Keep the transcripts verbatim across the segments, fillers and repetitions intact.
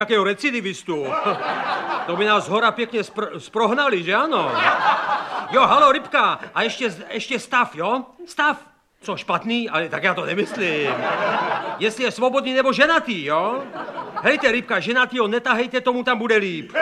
Jakého recidivistu. To by nás hora pěkně spr- sprohnali, že ano? Jo, halo, rybka, a ještě, ještě stav, jo? Stav. Co, špatný? Ale tak já to nemyslím. Jestli je svobodný nebo ženatý, jo? Hejte, rybka, ženatýho netahejte, tomu tam bude líp.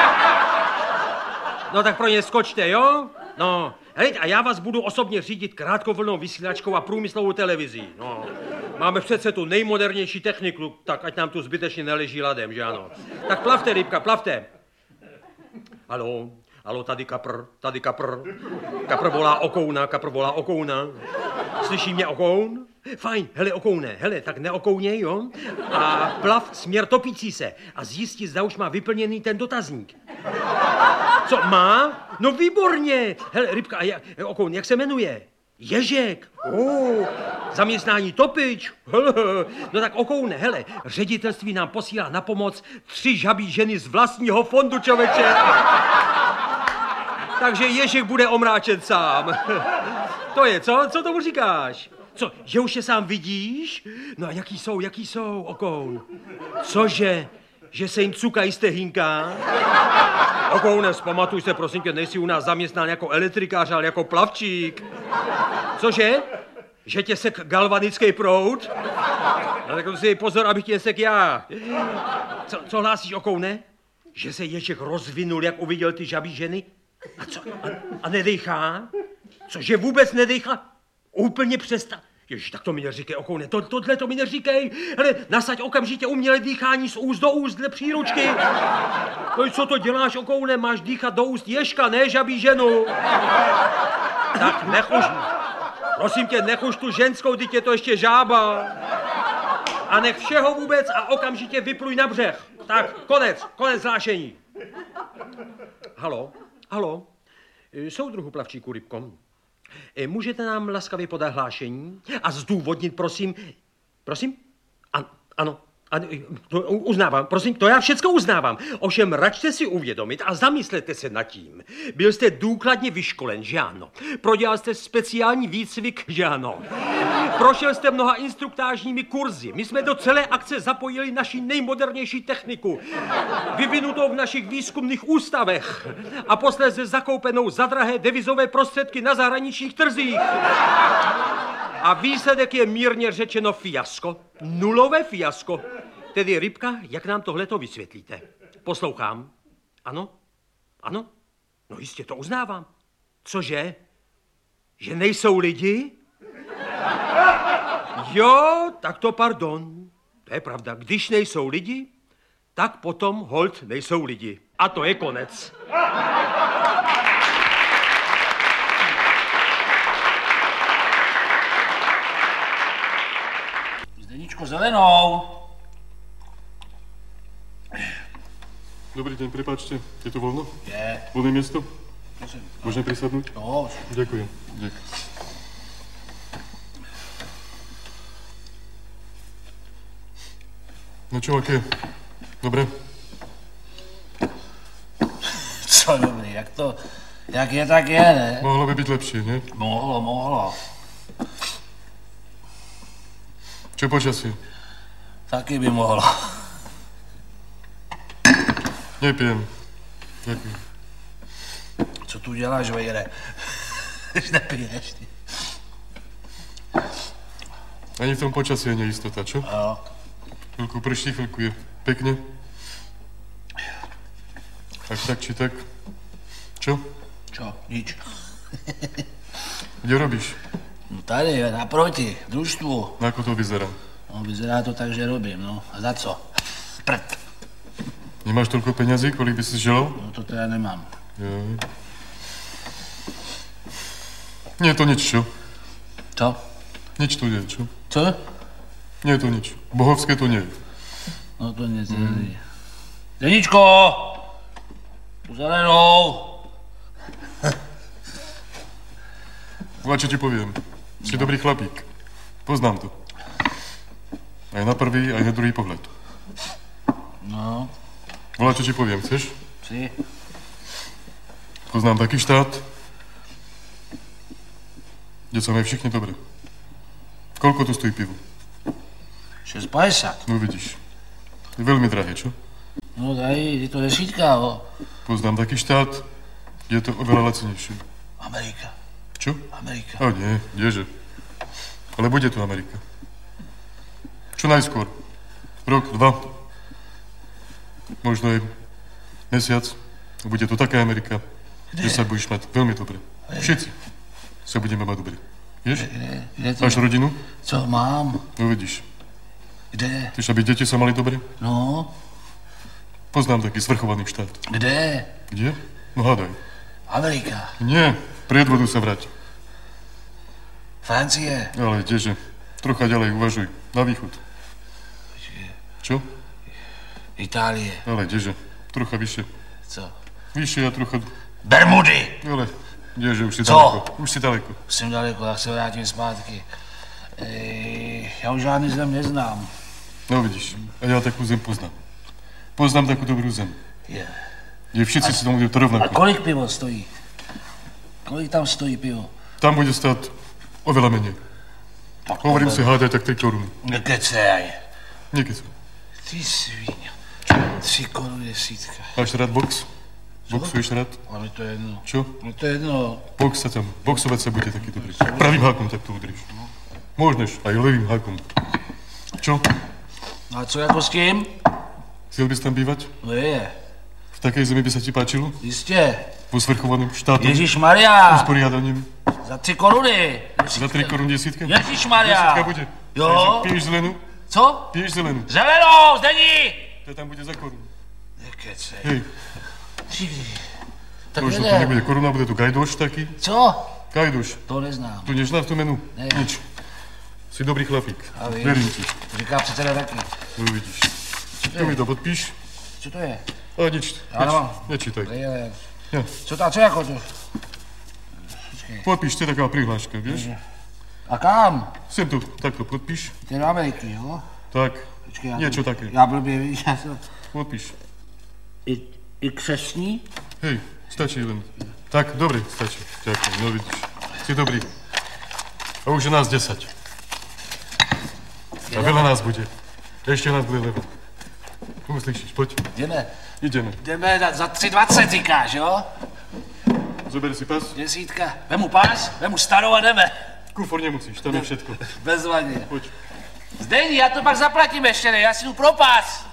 No tak pro ně skočte, jo? No, hejte, a já vás budu osobně řídit krátkovlnou vysílačkou a průmyslovou televizí, no. Máme přece tu nejmodernější techniku, tak ať nám tu zbytečně neleží ladem, že ano? Tak plavte, rybka, plavte. Haló, haló, tady kapr, tady kapr. Kapr volá okouna, kapr volá okouna. Slyší mě okoun? Fajn, hele, okoune, hele, tak neokouněj, jo? A plav směr topící se a zjistí, zda už má vyplněný ten dotazník. Co, má? No výborně. Hele, rybka, a jak, okoun, jak se jmenuje? Ježek. Oh, zaměstnání topič. No tak okoune, hele, ředitelství nám posílá na pomoc tři žabí ženy z vlastního fondu, člověče. Takže Ježek bude omráčen sám. To je, co? Co tomu říkáš? Co, že už je sám vidíš? No a jaký jsou, jaký jsou, okoun? Cože? Že se jim cukají stehínka? Okoune, vzpamatuj se, prosím tě, nejsi u nás zaměstnán jako elektrikář, ale jako plavčík. Cože? Že tě sek galvanický proud? No tak to si pozor, abych tě nesek já. Co, co hlásíš, okoune? Že se Ježek rozvinul, jak uviděl ty žabí ženy? A co? A, a nedejchá? Cože vůbec nedejchá? Úplně přestá. Ježiš, tak to mi neříkej, okoune, to, tohle to mi neříkej. Hele, nasaď okamžitě umělé dýchání z úst do úst dle příručky. No co to děláš, okoune, máš dýchat do úst Ježka, ne žabí ženu. Tak nechuš, prosím tě, nechuš tu ženskou, teď je to ještě žába. A nech všeho vůbec a okamžitě vypluj na břeh. Tak, konec, konec hlášení. Halo, halo, soudruhu plavčíku, rybko. Můžete nám laskavě podat hlášení a zdůvodnit, prosím, prosím? An, ano, ano, to uznávám, prosím, to já všecko uznávám. Ovšem, račte si uvědomit a zamyslete se nad tím. Byl jste důkladně vyškolen, že ano? Prodělal jste speciální výcvik, že ano? Prošel jste mnoha instruktážními kurzy. My jsme do celé akce zapojili naši nejmodernější techniku, vyvinutou v našich výzkumných ústavech a posléze zakoupenou za drahé devizové prostředky na zahraničních trzích. A výsledek je mírně řečeno fiasko. Nulové fiasko. Tedy, rybka, jak nám tohleto vysvětlíte? Poslouchám. Ano? Ano? No jistě, to uznávám. Cože? Že nejsou lidi? Jo, tak to pardon. To je pravda. Když nejsou lidi, tak potom holt nejsou lidi. A to je konec. Zdeničko, zelenou. Dobrý deň, prepáčte, je tu voľno? Je. Voľné miesto? Prosím. Môžem prisadnúť? No. Ďakujem. Ďakujem. No čo, aké? Dobre? Co dobrý, jak to, jak je, tak je, ne? Mohlo by byť lepšie, nie? Mohlo, mohlo. Čo počasie? Taky by mohlo. Nepijem. Ďakujem. Co tu děláš, vejre? Když nepiješ, ty. Ani v tom počasí je neistota, čo? Jo. Chvíľku prší, chvíľku je pekne. Tak, tak, či tak. Čo? Čo? Nič. Kde robíš? No tady, naproti, v družstvu. No ako to vyzerá? No, vyzerá to tak, že robím, no. A za co? Prd. Nemáš toľko peňazí, kolik by si želal? No to teda nemám. Jo. Nie je to nič, čo? Co? Nič tu nie je, čo? Co? Nie je to nič. Bohovské to nie je. No to nic mm. není. Zdeničko! Tu zelenou! Volá, čo ti poviem. Si dobrý chlapík. Poznám to. Aj na prvý, aj na druhý pohľad. No. Volá, čo ti poviem, chceš? Si? Poznám taký štát, kde sa majú všichni dobre. Koľko tu stojí pivo? šesť padesát. No vidíš. Je veľmi drahé, čo? No tady, je to desítka, jo. Poznám taký štát, je to oveľa lacnejšie. Amerika. Čo? Amerika. A nie, kdeže. Ale bude tu Amerika. Čo najskôr. Rok, dva. Možno aj mesiac. Bude tu taká Amerika, kde sa budeš mať veľmi dobre. Všetci sa budeme mať dobre. Vieš? Kde? Kde to? Máš rodinu? Co mám? No vidíš. Kde? Chceš, aby deti sa mali dobre? No, Poznám taký svrchovaný štát. kde? Kde? No hádaj. Amerika. Nie, pred vodu sa vrať. Francie. Ale kdeže? Trocha ďalej uvažuj. Na východ. Čo? Itálie. Ale kdeže? Trocha vyššie. Co? Vyššie a trocha... Bermudy. Ale kdeže? Už si Co? daleko. Už si daleko. Jsem daleko, tak se vrátím zpátky. Ej, já už žádný zem neznám. No vidíš, a ja takú zem poznám. Poznám takú dobrú zem. Je. Kde všetci si tomu to A rovnako. kolik pivo stojí? Kolik tam stojí pivo? Tam bude stať oveľa menej. Tak Hovorím si, hádaj tak tri koruny. Nekecej. Niekedy. Ty svíňa. Tři koruny desítka. Máš rád box? Boxuješ rád? A mi to jedno. Čo? Mi to jedno. Box sa tam, boxovať sa bude taký dobrý. Pravým hákom tak to udrieš. Môžeš, aj levým hákom. Čo? No a co jako s tím? Chcel bys tam bývať? No je. V takej zemi by sa ti páčilo? Jistě. Po svrchovaným štátom? Ježíš Maria. Usporiadaním? Za tři koruny. Za tri koruny desítka? Ježíš Maria. Desítka bude. Jo. Piješ zelenú? Co? Piješ zelenú? Zelenou, zdení. To tam bude za korunu. Nekecej. Hej, Ty. Tak možno to jde. nebude koruna, bude tu gajdoš taký. Co? Gajdoš. To neznám. Tu neznáš tú menu? Ne. Nič. Si dobrý chlapík. A vím. Verím ti. To říká předseda taky. No vidíš. Tu mi to podpíš. Co to je? A nič. Já nemám. Nečítaj. Je. Ja. Co to, co jako to? Počkej. Podpíš, to je taká prihláška, vieš? A kam? Sem tu, takto podpíš. Ty do Ameriky, jo? Tak. Počkej, já Niečo to- také. Já blbě víš, já jsem... Podpíš. I, I křesní? Hej, stačí len. Tak, dobre, stačí. Ďakujem, no vidíš. Si dobrý. A už je nás desať. A veľa nás bude. Ešte nás bude veľa. Uslyšíš, poď. Jdeme. Ideme. Jdeme za, za tři dvacet, říkáš, jo? Zober si pas. Desítka. Vemu pás, vemu starou a jdeme. Kufor nemusíš, tam je všetko. Bezvadně. Poď. Zdení, já to pak zaplatím ještě, ne? Já si jdu pro pás.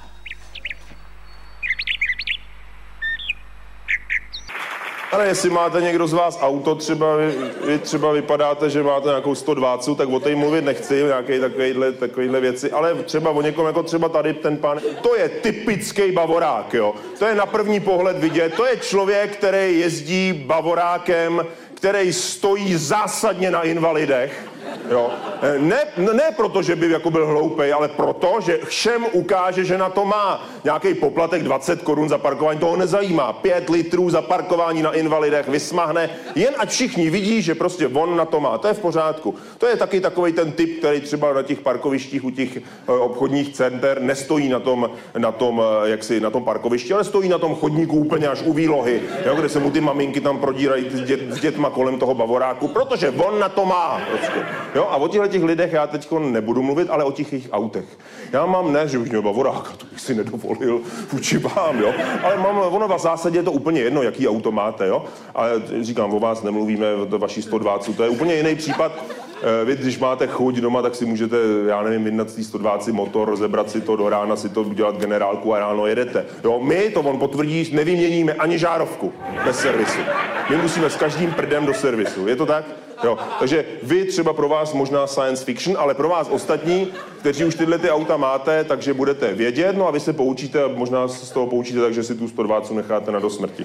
Ale jestli máte někdo z vás auto, třeba vy, vy třeba vypadáte, že máte nějakou sto dvacet, tak o té mluvit nechci, nějaké takovýhle, takovýhle věci, ale třeba o někom, jako třeba tady ten pán, to je typický bavorák, jo. To je na první pohled vidět, to je člověk, který jezdí bavorákem, který stojí zásadně na invalidech, jo. Ne, ne proto, že by jako byl hloupej, ale proto, že všem ukáže, že na to má nějaký poplatek dvacet korun za parkování, toho nezajímá. Pět litrů za parkování na invalidech vysmahne, jen ať všichni vidí, že prostě on na to má. To je v pořádku. To je taky takový ten typ, který třeba na těch parkovištích u těch obchodních center nestojí na tom, na tom, jaksi, na tom parkovišti, ale stojí na tom chodníku úplně až u výlohy, jo, kde se mu ty maminky tam prodírají s, dět, s dětma kolem toho bavoráku, protože on na to má. Prostě. Jo, a o těchto těch lidech já teď nebudu mluvit, ale o těch jejich autech. Já mám ne, že bych měl bavoráka, to bych si nedovolil vůči vám, jo. Ale mám, ono v zásadě je to úplně jedno, jaký auto máte, jo. Ale říkám, o vás nemluvíme, o vaší sto dvacet, to je úplně jiný případ. Vy, když máte chuť doma, tak si můžete, já nevím, vydat z té sto dvacet motor, rozebrat si to do rána, si to udělat generálku a ráno jedete. Jo, my, to on potvrdí, nevyměníme ani žárovku bez servisu. My musíme s každým prdem do servisu, je to tak? Jo, takže vy třeba pro vás možná science fiction, ale pro vás ostatní, kteří už tyhle ty auta máte, takže budete vědět, no a vy se poučíte, možná z toho poučíte, takže si tu sto dvacet necháte na do smrti.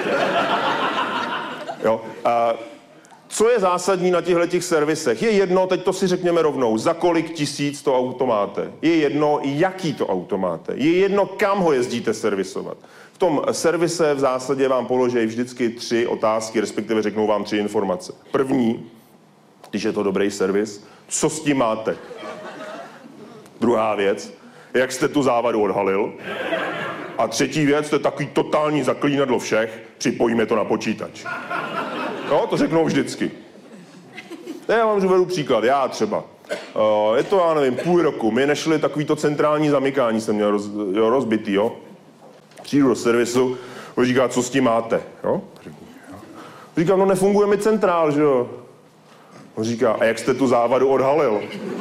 Jo, a co je zásadní na těchto těch servisech? Je jedno, teď to si řekněme rovnou, za kolik tisíc to auto máte. Je jedno, jaký to auto máte. Je jedno, kam ho jezdíte servisovat. V tom servise v zásadě vám položí vždycky tři otázky, respektive řeknou vám tři informace. První, když je to dobrý servis, co s tím máte? Druhá věc, jak jste tu závadu odhalil? A třetí věc, to je takový totální zaklínadlo všech, připojíme to na počítač. No, to řeknou vždycky. Já vám uvedu příklad, já třeba. Uh, je to, já nevím, půl roku, my nešli takovýto centrální zamykání, jsem měl roz, jo, rozbitý, jo. přijdu do servisu, on říká, co s tím máte, jo? Říkám, no nefunguje mi centrál, že jo? On říká, a jak jste tu závadu odhalil?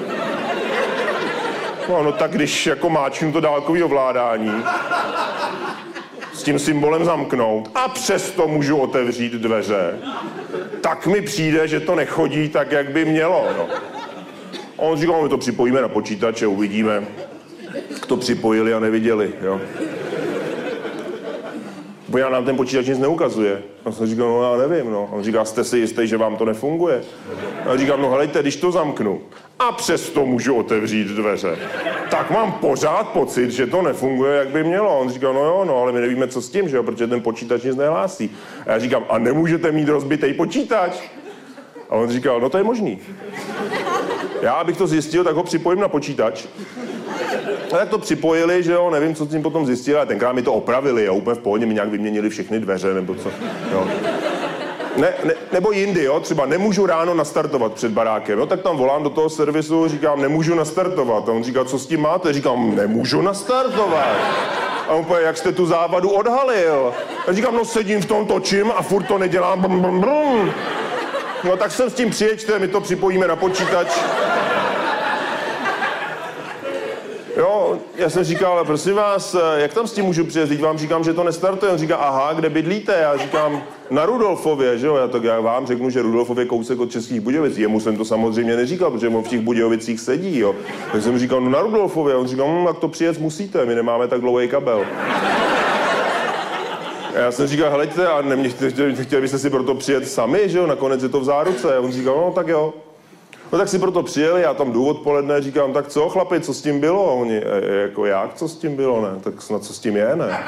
No, no tak když jako máčnu to dálkový ovládání, s tím symbolem zamknout a přesto můžu otevřít dveře, tak mi přijde, že to nechodí tak, jak by mělo, no. A on říká, my to připojíme na počítače, uvidíme, jak to připojili a neviděli, jo. Bo nám ten počítač nic neukazuje. A jsem říkal, no já nevím, no. A on říká, jste si jistý, že vám to nefunguje? A já říkám, no helejte, když to zamknu a přesto můžu otevřít dveře, tak mám pořád pocit, že to nefunguje, jak by mělo. A on říkal, no jo, no, ale my nevíme, co s tím, že jo, protože ten počítač nic nehlásí. A já říkám, a nemůžete mít rozbitej počítač? A on říkal, no to je možný. Já, abych to zjistil, tak ho připojím na počítač. A tak to připojili, že jo, nevím, co s tím potom zjistili, ale tenkrát mi to opravili, jo, úplně v pohodě mi nějak vyměnili všechny dveře, nebo co, jo. Ne, ne, nebo jindy, jo, třeba nemůžu ráno nastartovat před barákem, jo, tak tam volám do toho servisu, říkám, nemůžu nastartovat. A on říká, co s tím máte? Říkám, nemůžu nastartovat. A on poje, jak jste tu závadu odhalil? A říkám, no sedím v tom, točím a furt to nedělám. Brum, brum, brum. No tak sem s tím přijeďte, my to připojíme na počítač. Jo, já jsem říkal, ale prosím vás, jak tam s tím můžu přijet? Vám říkám, že to nestartuje. On říká, aha, kde bydlíte? Já říkám, na Rudolfově, že jo? Já, tak já vám řeknu, že Rudolfov je kousek od Českých Budějovic. Jemu jsem to samozřejmě neříkal, protože on v těch Budějovicích sedí, jo. Tak jsem říkal, no na Rudolfově. On říkal, no, tak to přijet musíte, my nemáme tak dlouhý kabel. A já jsem říkal, helejte, a nemě, chtěli, chtěli byste si proto přijet sami, že jo? Nakonec je to v záruce. A on říkal, no tak jo. No tak si proto přijeli, já tam jdu odpoledne, říkám, tak co chlapi, co s tím bylo? A oni, e, jako jak, co s tím bylo, ne? Tak snad co s tím je, ne?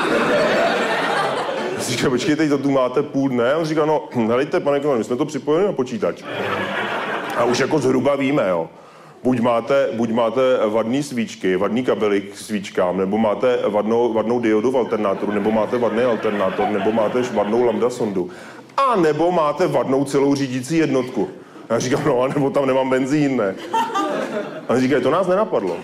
Říkám, počkejte, to tu máte půl dne. A on říká, no, helejte, pane Kolan, my jsme to připojili na počítač. A už jako zhruba víme, jo. Buď máte, buď máte vadný svíčky, vadný kabely k svíčkám, nebo máte vadnou, vadnou diodu v alternátoru, nebo máte vadný alternátor, nebo máte vadnou lambda sondu. A nebo máte vadnou celou řídící jednotku. Já říkám, no, nebo tam nemám benzín, ne. A on říká, to nás nenapadlo.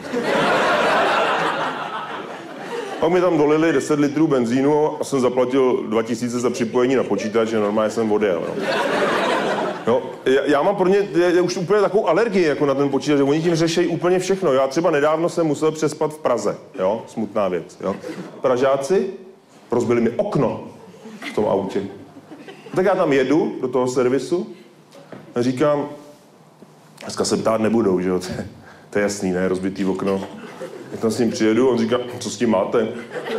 Pak mi tam dolili deset litrů benzínu a jsem zaplatil dva tisíce za připojení na počítač, že normálně jsem odjel. No. Jo, já, já mám pro ně já už úplně takovou alergii jako na ten počítač, že oni tím řeší úplně všechno. Já třeba nedávno jsem musel přespat v Praze, jo, smutná věc, jo. Pražáci rozbili mi okno v tom autě. Tak já tam jedu do toho servisu a říkám, dneska se ptát nebudou, že jo, to je, to je jasný, ne, rozbitý okno. Jak tam s ním přijedu, on říká, co s tím máte?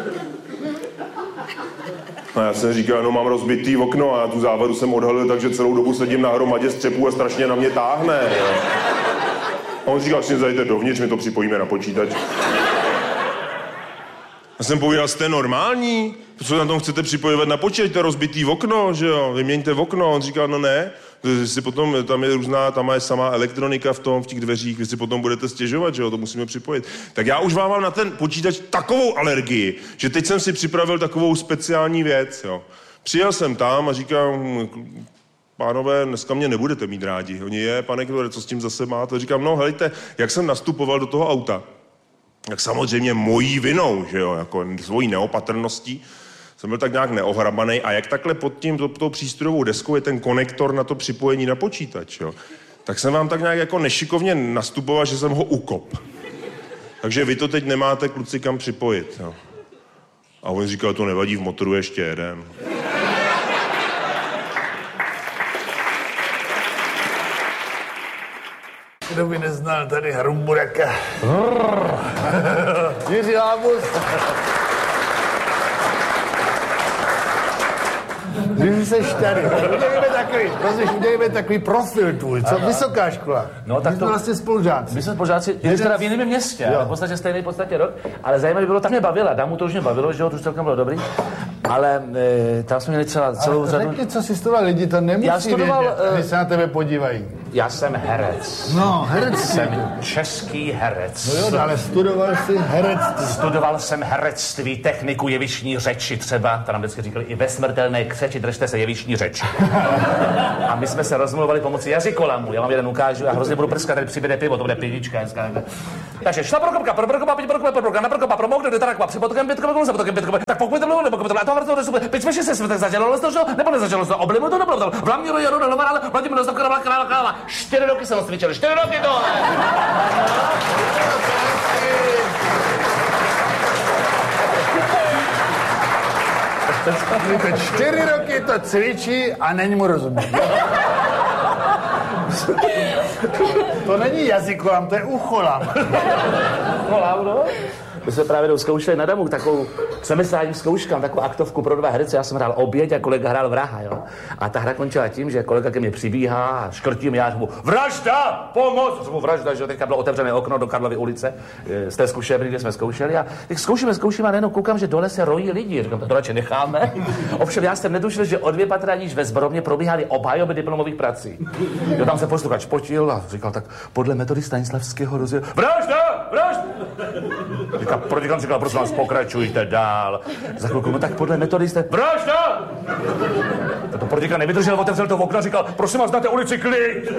A já jsem říkal, no mám rozbitý okno a tu závadu jsem odhalil, takže celou dobu sedím na hromadě střepů a strašně na mě táhne. A on říkal, si zajďte dovnitř, my to připojíme na počítač. Já jsem povídal, jste normální? Co na tom chcete připojovat na počítač, to rozbitý okno, že jo? Vyměňte okno. On říkal, no ne, si potom, tam je různá, tam je samá elektronika v tom, v těch dveřích, vy si potom budete stěžovat, že jo, to musíme připojit. Tak já už vám mám na ten počítač takovou alergii, že teď jsem si připravil takovou speciální věc, jo. Přijel jsem tam a říkám, pánové, dneska mě nebudete mít rádi. Oni je, pane Klore, co s tím zase máte? Říkám, no helejte, jak jsem nastupoval do toho auta, tak samozřejmě mojí vinou, že jo, jako svojí neopatrností, jsem byl tak nějak neohrabanej a jak takhle pod tím, pod tou přístrojovou deskou je ten konektor na to připojení na počítač, jo, tak jsem vám tak nějak jako nešikovně nastupoval, že jsem ho ukop. Takže vy to teď nemáte, kluci, kam připojit, jo. A on říkal, to nevadí, v motoru ještě jeden. Kdo by neznal tady Hrumburaka? Jiří Lábus. Když jsi tady, udělejme takový, prosím, udělejme takový profil tvůj, co? Vysoká škola. No, tak my to... jsme vlastně spolužáci. My jsme spolužáci, jsi teda v jiném městě, ale v podstatě stejný v podstatě rok, ale zajímavé bylo, tak mě bavila, dámu to už mě bavilo, že jo, to už celkem bylo dobrý, ale e, tam jsme měli třeba celou řadu... Řekni, co jsi studoval, lidi to nemusí Já studoval, vědět, uh... když se na tebe podívají. Já jsem herec. No, herec. Jsem český herec. No jo, ale studoval jsi herectví. Studoval jsem herectví, techniku jevištní řeči třeba. To nám vždycky říkali, i ve smrtelné křeči držte se jevištní řeči. A my jsme se rozmluvali pomocí jazykolamu. Já vám jeden ukážu a hrozně budu prskat, tady přibude pivo, to bude pivička. Takže šla Prokopa, pro Prokopa, pět Prokopa, pro Prokopa, na Prokopa, promokne do Tarakva, při potokem pět Prokopa, za potokem pět Prokopa. Tak pokud to bylo, nebo pokud to bylo, a to vrto super. Teď jsme se smrtek zadělalo z toho, nebo nezadělalo z toho, oblimu to nebylo to. Vlamíru Jaru Dolová, Vladimír Dostávka, Krála, Krála, Krála. Čtyři roky jsem cvičil, čtyři roky tohle. Čtyři roky to cvičí a není mu rozumět. To není jazykolam, to je ucholam. Ucholam, no? My jsme právě zkoušeli na Damu takovou semestrálním zkouškám, takovou aktovku pro dva herce. Já jsem hrál oběť a kolega hrál vraha, jo. A ta hra končila tím, že kolega ke mně přibíhá a škrtí mě, já mu vražda, pomoc! Řvu vražda, že teďka bylo otevřené okno do Karlovy ulice z té zkušebny, kde jsme zkoušeli. A teď zkoušíme, zkoušíme a najednou koukám, že dole se rojí lidi. Říkám, to radši necháme. Ovšem já jsem netušil, že o dvě patra níž ve Zborovně probíhaly obhajoby diplomových prací. Jo, tam se posluchač potil a říkal tak, podle metody Stanislavského rozděl. Vražda! Vražda! Říká, protikám, říkal, prosím vás, pokračujte dál. Za chvilku, no tak podle metody jste... Vražda! To protikám nevydržel, otevřel to okno a říkal, prosím vás, na té ulici klid!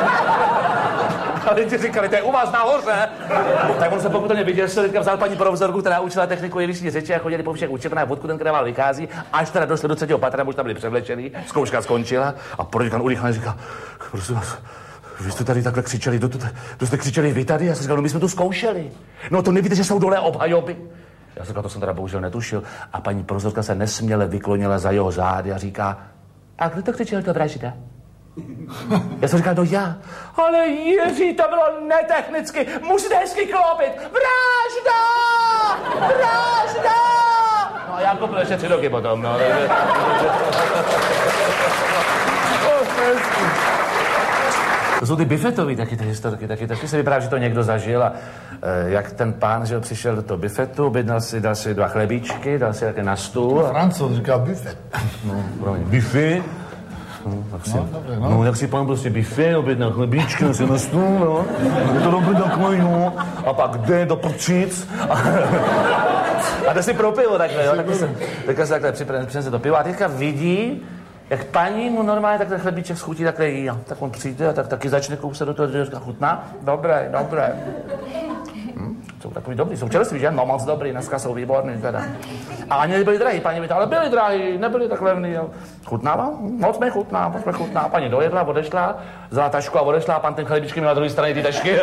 A lidi říkali, to je u vás nahoře. Tak on se pokutelně vyděsil, teďka vzal paní provzorku, která učila techniku jevištní řeči a chodili po všech učebnách, odkud ten krával vychází, až teda došli do třetího patra, už tam byli převlečený, zkouška skončila a protikám urychleně říká, prosím vás, vy jste tady takhle křičeli, to, to, to jste křičeli vy tady? Já jsem říkal, no my jsme tu zkoušeli. No to nevíte, že jsou dole obhajoby? Já jsem říkal, to jsem teda bohužel netušil. A paní profesorka se nesměle vyklonila za jeho zády a říká, a kdo to křičel, to vražda? Já jsem říkal, no já. Ale Jiří, to bylo netechnicky, musíte hezky klopit. Vražda! Vražda! No a Jakub byl ještě tři roky potom, no. To jsou ty bifetový taky ty historky, taky, taky se vypadá, že to někdo zažil a e, jak ten pán, že přišel do toho bifetu, objednal si, dal si dva chlebíčky, dal si také na stůl. A... Francouz říká bifet. No, promiň, bifet. No, tak si, no, dobré, no. no, jak si pán prostě bifet, objednal chlebíčky, dal si na stůl, no. Je to dobrý takový, no. A pak jde do prčic. A, a jde si pro pivo takhle, jo. Takhle se, takhle se takhle přinese to pivo a teďka vidí, jak paní mu normálně tak ten chlebíček schutí, takhle jí, a tak on přijde a tak taky začne kousat do toho, že říká, chutná? Dobré, dobré. Hm, jsou takový dobrý, jsou čerství, že? No moc dobrý, dneska jsou výborný teda. A ani nebyli drahý, paní by to, ale byli drahý, nebyli tak levný, jo. Chutnává? Moc mi chutná, moc mi chutná. Paní dojedla, odešla, vzala tašku a odešla a pan ten chlebíčky měl na druhé straně ty tašky.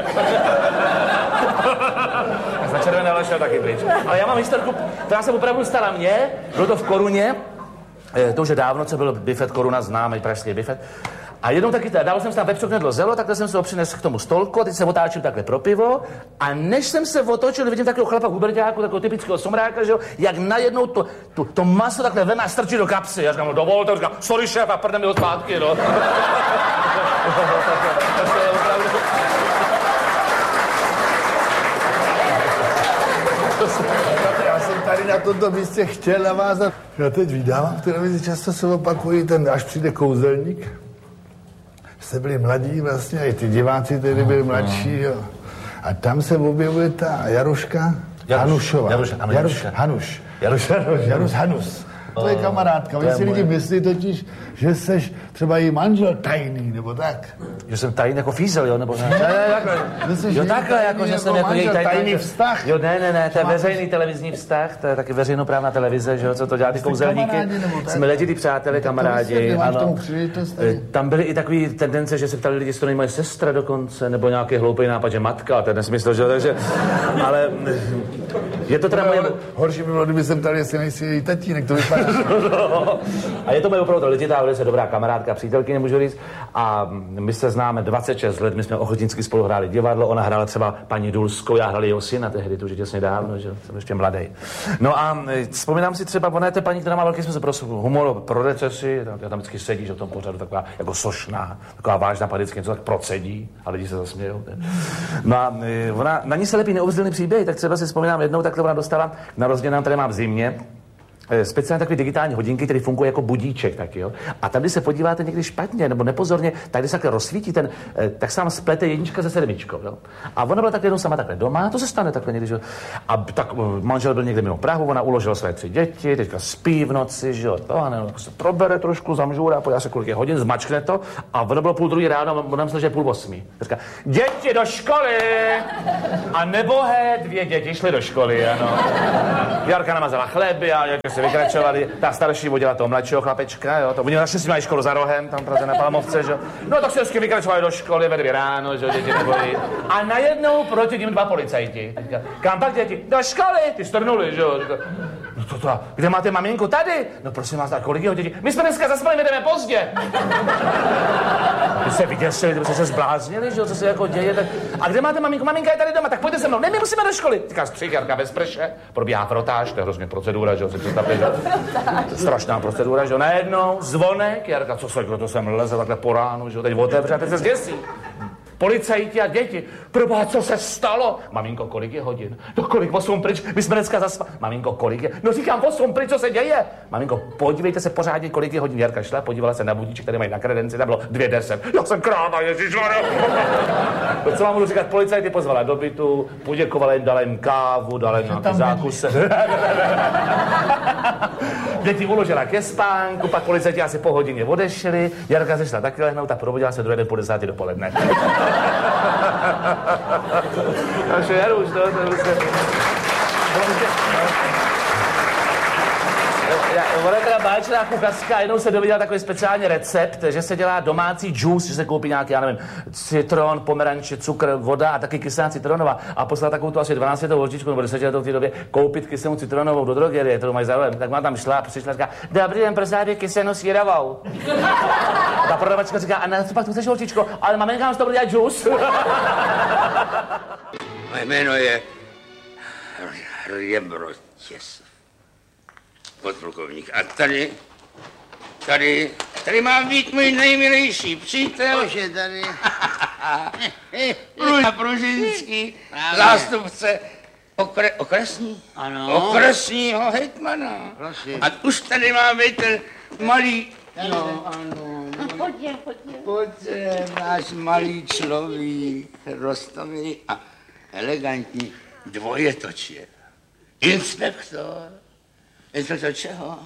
Na červené ale šel taky pryč. Ale já mám historku, která se opravdu stala mně, bylo to v Koruně. To už je dávno, co byl bifet Koruna, známý pražský bifet. A jednou taky teda, dal jsem si tam vepřok knedlo zelo, takhle jsem se ho přinesl k tomu stolku a teď se otáčím takhle pro pivo a než jsem se otočil, vidím takového chlapa huberťáku, takového typického somráka, že jo, jak najednou to, to, to maso takhle veme a strčí do kapsy. Já říkám, no dovolte, říkám, sorry šéf, a prdem mi ho zpátky, no. Já jsem tady na tomto místě chtěl navázat. Já teď vydávám v televizi, často se opakují ten, až přijde kouzelník. Jste byli mladí vlastně, i ty diváci tedy byli mladší, jo. A tam se objevuje ta Jaruška Hanušová. Jaruš, ano, Jaruš, Hanuš. Jaruš, Hanuš. Jaruš Hanus. To je kamarádka. Oni si lidi myslí totiž, že seš třeba její manžel tajný, nebo tak. Že jsem tajný jako fízel, jo, nebo ne? Ne, ne, takhle. Jo, takhle, jako, že jsem jako její tajný, tajný vztah. Jo, ne, ne, ne, to je veřejný televizní vztah, to je taky veřejnoprávná televize, že jo, co to dělá ty kouzelníky. Jsme letitý přátelé, kamarádi, ano. Tam byly i takový tendence, že se ptali lidi, jestli to není moje sestra dokonce, nebo nějaký hloupý nápad, že matka, to je nesmysl, že jo, takže, ale je to teda moje... Horší by bylo, kdyby jsem ptali, jestli nejsi její tatínek, to vypadá. No. A je to moje opravdu letitá, velice dobrá kamarádka, přítelkyně, můžu říct. A my se známe dvacet šest let, my jsme ochotnicky spolu hráli divadlo, ona hrála třeba paní Dulskou, já hrál jeho syna tehdy, to už je těsně dávno, že jsem ještě mladý. No a vzpomínám si třeba, ona je ta paní, která má velký smysl pro humor, pro recesi, já tam vždycky sedí, že v tom pořadu taková jako sošná, taková vážná, padicky něco tak procedí a lidi se zasmějou. No a ona, na ní se lepí neobvyklý příběh, tak třeba si vzpomínám jednou, takhle ona dostala, na rozdíl nám tady mám v zimě, speciálně takové digitální hodinky, které fungují jako budíček taky, jo. A tam, když se podíváte někdy špatně nebo nepozorně, tak když se takhle rozsvítí ten, tak se vám splete jednička se sedmičkou, jo. A ona byla takhle jenom sama takhle doma, to se stane takhle někdy, že. A tak manžel byl někde mimo Prahu, ona uložila své tři děti, teďka spí v noci, že jo, to, a ne, se probere trošku, zamžůrá, podívá se kolik je hodin, zmačkne to a ono bylo půl druhý ráno, ona myslela, že je půl osmí. Říká, děti do školy! A nebohé dvě děti šly do školy, ano. Jarka namazala chleby a jak se vykračovali, ta starší vodila toho mladšího chlapečka, jo, to oni naštěstí mají školu za rohem, tam Praze na Palmovce, že jo. No tak se vždycky vykračovali do školy ve dvě ráno, že jo, děti nebojí. A najednou proti ním dva policajti. Říká, kam pak děti? Do školy! Ty strnuli, že jo. Říká, no to to, kde máte maminku? Tady! No prosím vás, a kolik jeho dětí? My jsme dneska zaspali, my jdeme pozdě. Ty se vyděsili, ty se zbláznili, že jo, co se jako děje, tak... A kde máte maminku? Maminka je tady doma, tak pojďte se mnou. Ne, my musíme do školy. Říká, střih, Jarka ve sprše, probíhá frotáž, to je hrozně procedura, že jo, si představte, že strašná procedura, že jo, najednou zvonek, Jarka, co se, kdo to sem leze takhle po ránu, že jo, teď otevře a teď se zděsí. Policajti a děti. Proboha, co se stalo? Maminko, kolik je hodin? No kolik, osm pryč, my jsme dneska zaspali. Maminko, kolik je? No říkám, osm pryč, co se děje? Maminko, podívejte se pořádně, kolik je hodin. Jarka šla, podívala se na budíček, který mají na kredenci, tam bylo dvě deset. Já jsem kráva, ježišmarja. To, co vám budu říkat, policajty pozvala do bytu, poděkovala jim, dala jim kávu, dala jim nějaký zákuse. Děti uložila ke spánku, pak policajti asi po hodině odešli, Jarka se šla taky lehnout a probudila se druhý den po desáté dopoledne. Naše Jaruš, to, to se... Ona je teda báječná kuchařka, jednou se dověděla takový speciální recept, že se dělá domácí džus, že se koupí nějaký, já nevím, citron, pomeranče, cukr, voda a taky kyselá citronová. A poslala takovou tu asi dvanáctiletou holčičku, nebo desetiletou v té době, koupit kyselou citronovou do drogerie, kterou mají zároveň. Tak má tam šla a přišla a říká, dobrý den, prosím, kyselou sírovou. Ta prodavačka říká, a na co pak tu chceš, holčičko? Ale maminka nám z toho bude dělat džus. Moje jméno je Rebrotěs. Podplukovník. A tady, tady, tady má být můj nejmilejší přítel. Už je tady. Luďa Pružinský, zástupce okre, okresní? Ano. Okresního hejtmana. Prosím. A už tady má být ten malý... No, ano. Pojďte, pojďte. Pojďte, náš malý člověk, rostomilý a elegantní dvojetočě. Inspektor. Inspektor čeho?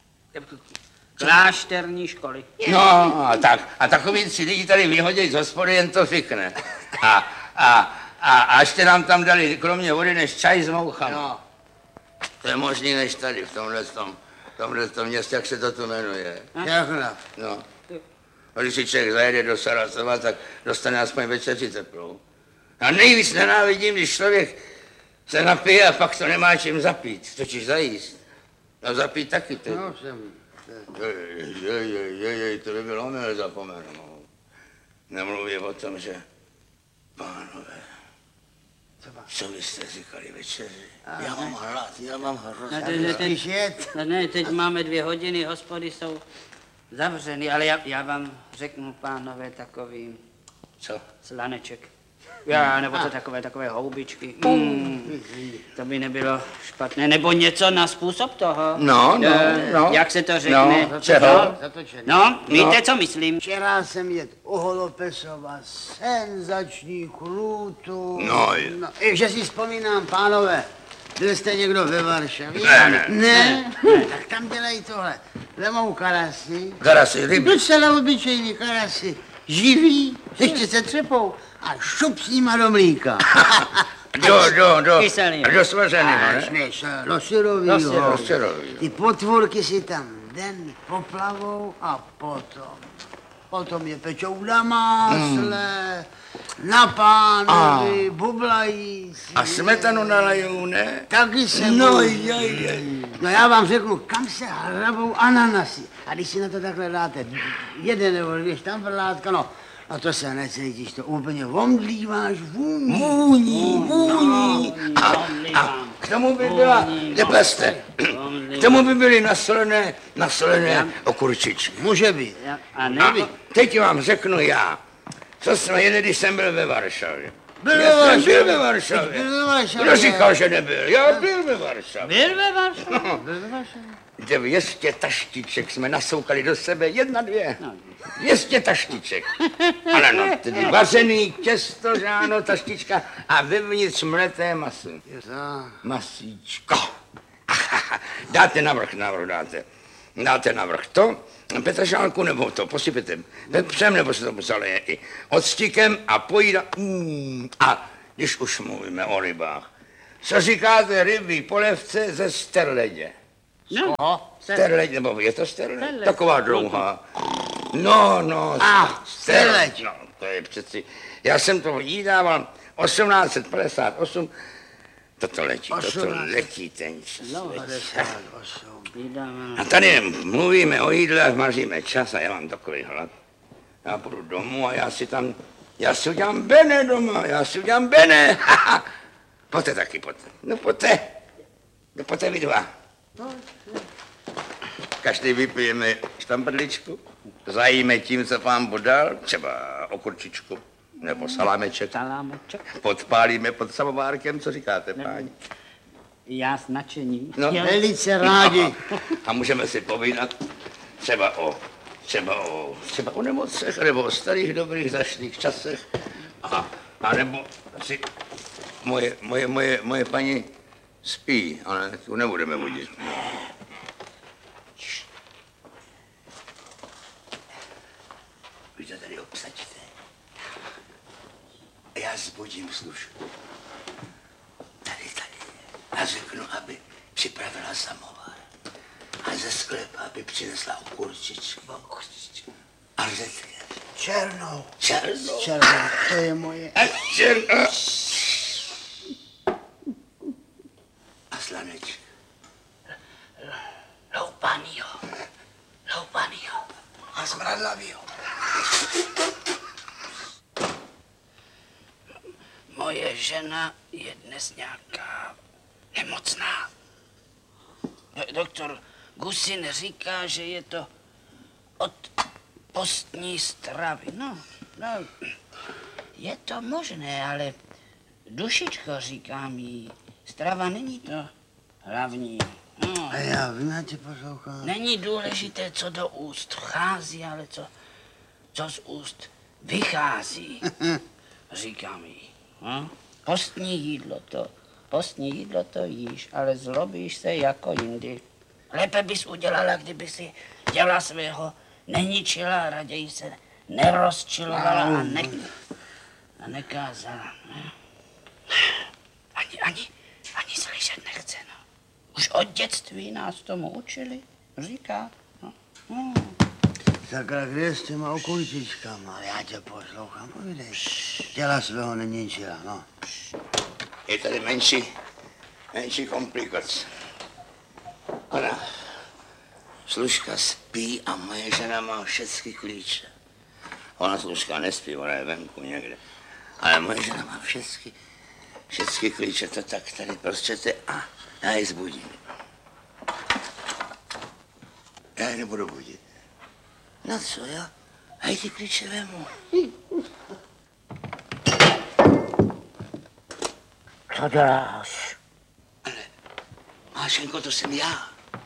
Klášterní školy. No, tak. A takový tři lidi tady vyhodí z hospody, jen to fikne. A, a, a, a ještě nám tam dali kromě vody než čaj s mouchama. No. To je možný než tady, v tomhle tom, tomhle tom městě, jak se to tu jmenuje. Jakhle? No. A když si člověk zajede do Sarasova, tak dostane aspoň večeři teplou. A nejvíc nenávidím, když člověk se napije a pak to nemá čím zapít, totiž zajíst. No zapít taky teď. No, jsem... Jej, jej, jej, jej, jej, to by bylo milé zapomenout. Nemluví o tom, že pánové, co byste říkali večeři? Já mám hlad, já mám hrozně Ne, ne, teď, ne, ne, teď máme dvě hodiny, hospody jsou zavřeny, ale já, já vám řeknu, pánové, takový Co? slaneček. Já, nebo to takové, takové houbičky. Mm, to by nebylo špatné. Nebo něco na způsob toho. No, no, Eh, no. Jak se to řekne? No, čeho? No, Zatočený. no víte, co myslím? Včera jsem jet u Holopesova senzační chlutu. No, je. no i že si vzpomínám, pánové, byli jste někdo ve Varšavě? Ne, ne. Ne? ne. Tak tam dělají tohle. Lemou karasy. Karasy, ryby. Docela obyčejný karasy. Živý, ještě se třepou a šup s nima do mlíka. Do, do, do. Kyselý. Do svařeného, Až ne? než do syrovýho. Do syrovýho. Ty potvorky si tam den poplavou a potom. Potom je pečou na másle, mm. na pánovi, bublají si. A smetanu nalajou, ne? Taky se No, budou. jej, jej. No já vám řeknu, kam se hrabou ananasy. A když si na to takhle dáte jeden nebo dvě štamprlátka, no, a to se necítíš, to úplně omdlíváš vůní. Vůní, vůní. A, a k tomu by byla, nepleste, k tomu by byly nasolené, nasolené okurčičky. Může být. A A neby. teď vám řeknu já, co jsme jeli, když jsem byl ve Varšavě. Byl ve Já jsem Varšavě. byl ve Varšavě. Byl ve Varšavě. Kdo říkal, že nebyl? Já byl ve Varšavě. Byl ve Varšavě? Byl ve Varšavě? Dvěstě taštiček jsme nasoukali do sebe, jedna, dvě. Dvěstě taštiček. Ale no, tedy vařený těsto, že ano, taštička a vevnitř mleté maso. Masíčko. Dáte navrch, navrch dáte. Dáte navrch to, petržálku nebo to, posypete pepřem, nebo se to pozaleje i octikem a pojída. Mm, a když už mluvíme o rybách, co říkáte rybí polevce ze sterledě? No. Sterleď, nebo je to sterleď? Sterleď. Taková dlouhá. No, no, A, sterleď. No, to je přeci, já jsem to jídával osmnáct set padesát osm, toto letí, toto osmnáct letí ten čas. No, letí. padesát osm. A tady mluvíme o jídle a maříme čas a já mám takový hlad. Já půjdu domů a já si tam, já si udělám bene doma, já si udělám bene. Pojďte taky, pojďte. No pojďte. No pojďte vy dva. Každý vypijeme štamprličku, zajíme tím, co pán Bůh dal, třeba okurčičku nebo salámeček. Salámeček. Podpálíme pod samovárkem, co říkáte, páni? Já s nadšením. No. Velice rádi. A můžeme si povídat třeba o, třeba o, třeba o nemocech, nebo o starých dobrých zašlých časech. A, a nebo si moje, moje, moje, moje paní spí, ale tu nebudeme budit. Vy to tady obsaďte. Já zbudím služku. Tady, tady. A řeknu, aby připravila samovar. A ze sklepa, aby přinesla okurčičku. A řetě. Černou. Černou. Černou, to je moje. A černou. A slaneček. Loupanýho. Loupanýho. A smradlavýho. Moje žena je dnes nějaká nemocná. Doktor Gusin říká, že je to od postní stravy. No, no, je to možné, ale dušičko, říkám jí, strava není to hlavní. No. A já vím, já tě poslouchám. Není důležité, co do úst vchází, ale co, co z úst vychází, říkám jí. No? Postní jídlo to, postní jídlo to jíš, ale zlobíš se jako jindy. Lépe bys udělala, kdyby si děla svého neničila, raději se nerozčilovala a, ne, a nekázala. Ne? Ani, ani, ani slyšet nechce, no. Už od dětství nás tomu učili, říká. No. No. Sakra, kde je s těma okurčičkama? Já tě poslouchám, povídej. Děla svého neničila, no. Je tady menší, menší komplikace. Ona, služka spí a moje žena má všechny klíče. Ona služka nespí, ona je venku někde. Ale moje žena má všechny, všechny klíče, to tak tady prostřete a já ji zbudím. Já ji nebudu budit. No co, jo? A já ty klíče vemu. Co děláš? Ale, Mášenko, to jsem já.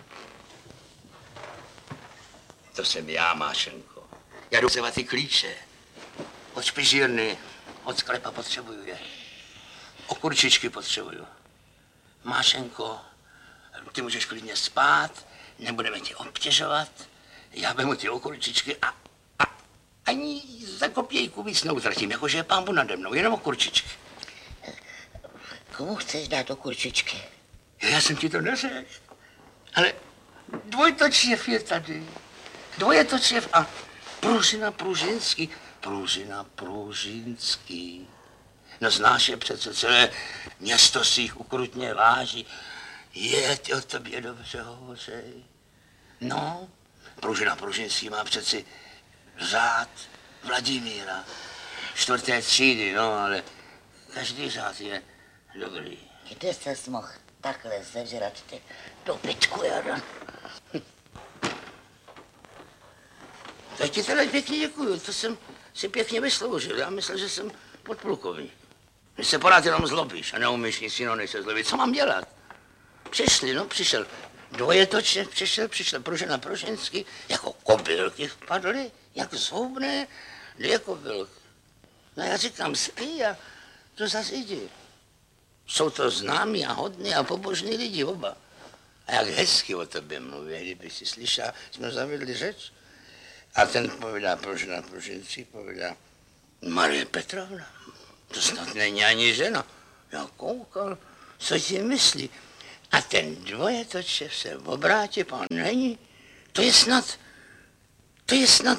To jsem já, Mášenko. Já jdu sevat ty klíče. Od špižírny, od sklepa potřebuju je. Okurčičky potřebuju. Mášenko, ty můžeš klidně spát, nebudeme tě obtěžovat. Já vemu ty okurčičky a, a ani za kopějku víc neutratím, jakože je pán Bůh nade mnou, jenom okurčičky. Komu chceš dát okurčičky? Já jsem ti to neřekl. Ale dvojtočěv je tady. Dvojetočěv a Pružina Pružinský. Pružina Pružinský. No znáš je přece, celé město si jich ukrutně váží. Je, ty o tobě dobře hovořej. No, Pružina Pružinský má přeci řád Vladimíra. Čtvrté třídy, no, ale každý řád je dobrý. Kde ses mohl takhle zežrat ty dobytku, Jada? Tak ti teda pěkně děkuju, to jsem si pěkně vysloužil. Já myslel, že jsem podplukovník. Vy se pořád jenom zlobíš a neumíš nic jiného, než se zlobit. Co mám dělat? Přišli, no, přišel dvojetoče, přišel, přišel Pružena Pružensky, jako kobylky vpadly, jak zhoubné, dvě kobylky. No já říkám, spí a to zase jde. Jsou to známí a hodní a pobožní lidi oba. A jak hezky o tobě mluví, kdyby si slyšel, jsme zavedli řeč. A ten povídá, Pružena Pružensky, povídá, Marie Petrovna, to snad není ani žena. Já koukal, co ti myslí. A ten dvojetoče se obrátí, pán není. To je snad, to je snad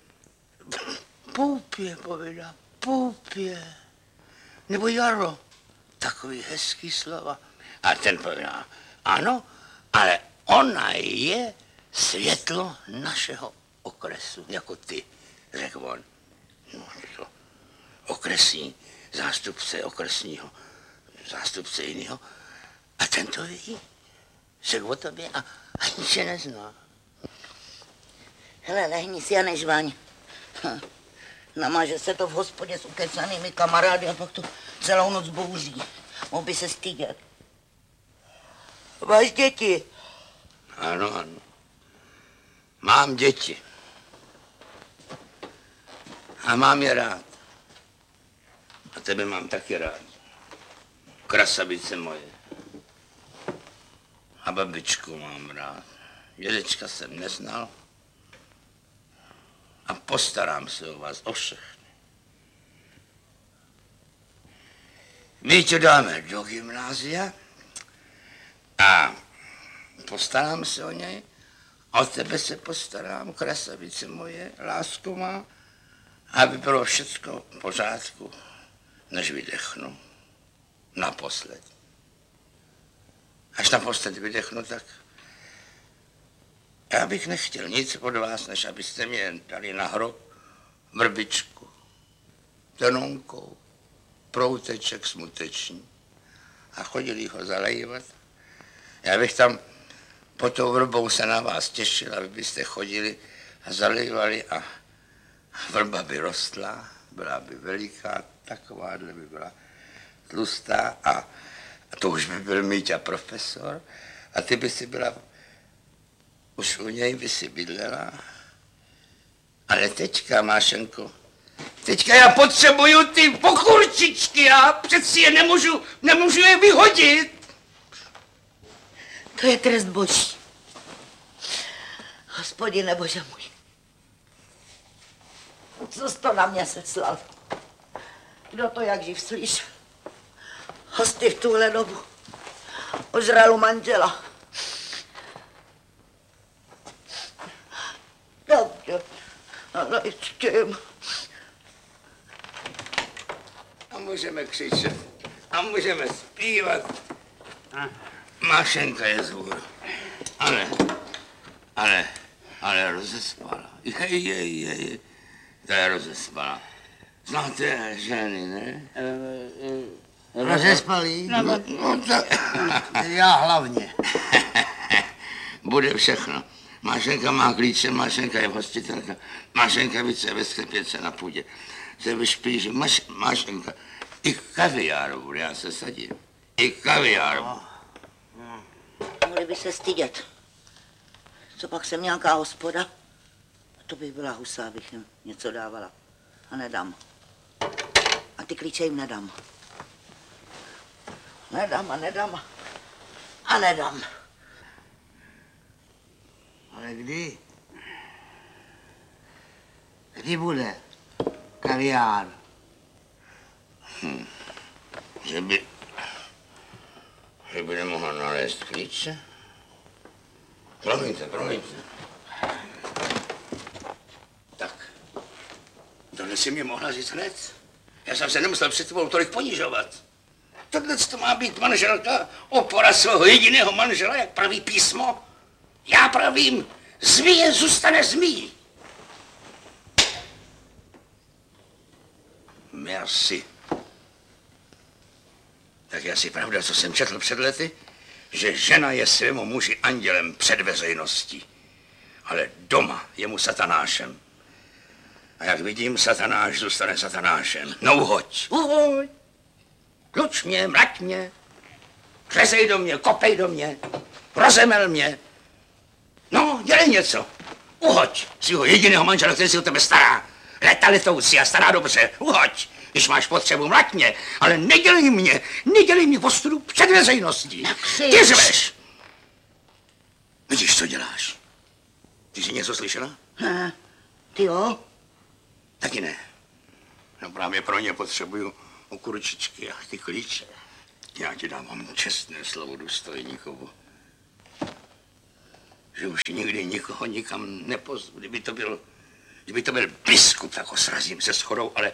Poupě, povídá, Poupě. Nebo Jaro. Takový hezký slova. A ten povídá, ano, ale ona je světlo našeho okresu, jako ty, řekl on. No, to okresní zástupce okresního, zástupce jiného. A ten to ví, řekl o tobě a ani se nezná. Hele, lehni si a nežvaň. Hm. Namaže se to v hospodě s ukecanými kamarády a pak to celou noc bouří. Mohl by se stydět. Máš děti? Ano, ano. Mám děti. A mám je rád. A tebe mám taky rád. Krasavice moje. A babičku mám rád. Dědečka jsem neznal. A postarám se o vás, o všechny. My tě dáme do gymnázia a postarám se o něj. A o tebe se postarám, krasavice moje, lásko má, aby bylo všecko v pořádku, než vydechnu. Naposled. Až naposled vydechnu, tak já bych nechtěl nic od vás, než abyste mě dali na hrob vrbičku, tenonkou, prouteček smuteční a chodili ho zalejvat. Já bych tam pod tou vrbou se na vás těšil, aby byste chodili a zalejvali a vrba by rostla, byla by veliká, takováhle by byla tlustá a, a to už by byl Míťa profesor a ty by si byla, už u něj by si bydlela. Ale teďka, Mášenko, teďka já potřebuju ty pokurčičky, já přeci je nemůžu, nemůžu je vyhodit. To je trest boží. Hospodine Bože můj. Co jsi to na mě seslal? Kdo to jak živ slyšel? Hosty v tuhle dobu. Ožralu manžela. Dobře, ale ještě. A můžeme křičet. A můžeme zpívat. A Mášenka je zvůr. Ale, ale, ale rozespala. Jej, jej, jej. To je rozespala. Znáte ženy, ne? Rozespalý? No, no, no tak. Já hlavně. Bude všechno. Mášenka má klíče, Mášenka je hostitelka. Mášenka více ve sklepěce na půdě. Se vyšpíš, Maš, Mášenka. I kaviáru bude, já se sadím. I kaviáru. Mohli by se stydět. Co pak jsem nějaká hospoda? A to bych byla husa, abych jim něco dávala. A nedám. A ty klíče jim nedám. Nedám a nedám a nedám. Ale kdy? Kdy bude kaviár? Hm. Že by... Že by nemohla nalézt klíče? Promiňte, promiňte. Tak. Tohle si mě mohla říct hned. Já jsem se nemusel před tebou tolik ponižovat. Tohle to má být manželka, opora svého jediného manžela, jak praví písmo. Já pravím, zmije zůstane zmijí. Merci. Tak je asi pravda, co jsem četl před lety, že žena je svému muži andělem před veřejností, ale doma je mu satanášem. A jak vidím, satanáš zůstane satanášem. No uhoď. Uhoď. Tluč mě, mlať mě, řezej do mě, kopej do mě, rozemel mě. No, dělej něco. Uhoď svého jediného manžela, který si o tebe stará. Leta letoucí a stará dobře. Uhoď. Když máš potřebu, mlať mě, ale nedělej mě, nedělej mě ostudu před veřejností. Ty řveš. Vidíš, co děláš? Ty jsi něco slyšela? Ha, ty jo? Taky ne. No právě pro ně potřebuju okurčičky a ty klíče. Já ti dávám čestné slovo důstojníkovu. Že už nikdy nikoho nikam nepozvu. Kdyby to byl, kdyby to byl biskup, tak ho srazím se schodou, ale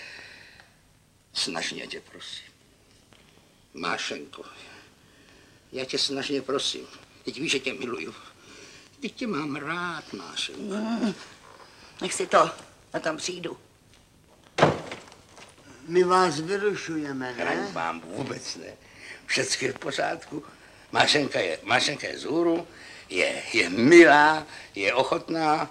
snažně tě prosím. Mášenko, já tě snažně prosím. Teď víš, že tě miluju. Teď tě mám rád, Mášenko. Mm, nech si to, a tam přijdu. My vás vyrušujeme, ne? Hraň vám vůbec ne. Všecko je v pořádku. Mášenka je, Mášenka je vzhůru, je, je milá, je ochotná.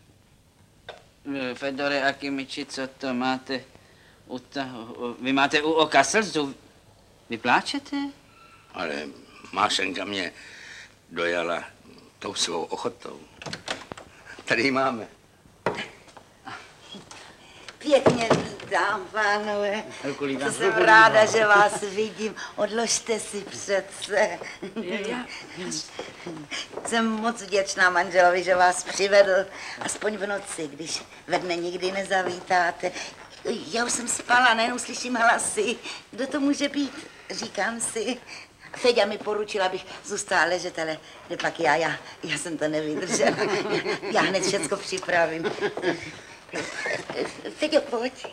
Fedore Akimiči, co to máte u toho? Vy máte u oka slzu. Vy pláčete? Ale Mášenka mě dojala tou svou ochotou. Tady ji máme. Pěkně vítám, pánové. Jsem ráda, že vás vidím. Odložte si přece. Jsem moc vděčná manželovi, že vás přivedl, aspoň v noci, když ve dne nikdy nezavítáte. Já už jsem spala, najednou slyším hlasy. Kdo to může být? Říkám si. Feďa mi poručila, abych zůstala ležet, ale kde pak já, já, já jsem to nevydržela. Já hned všecko připravím. Feďo, pojď.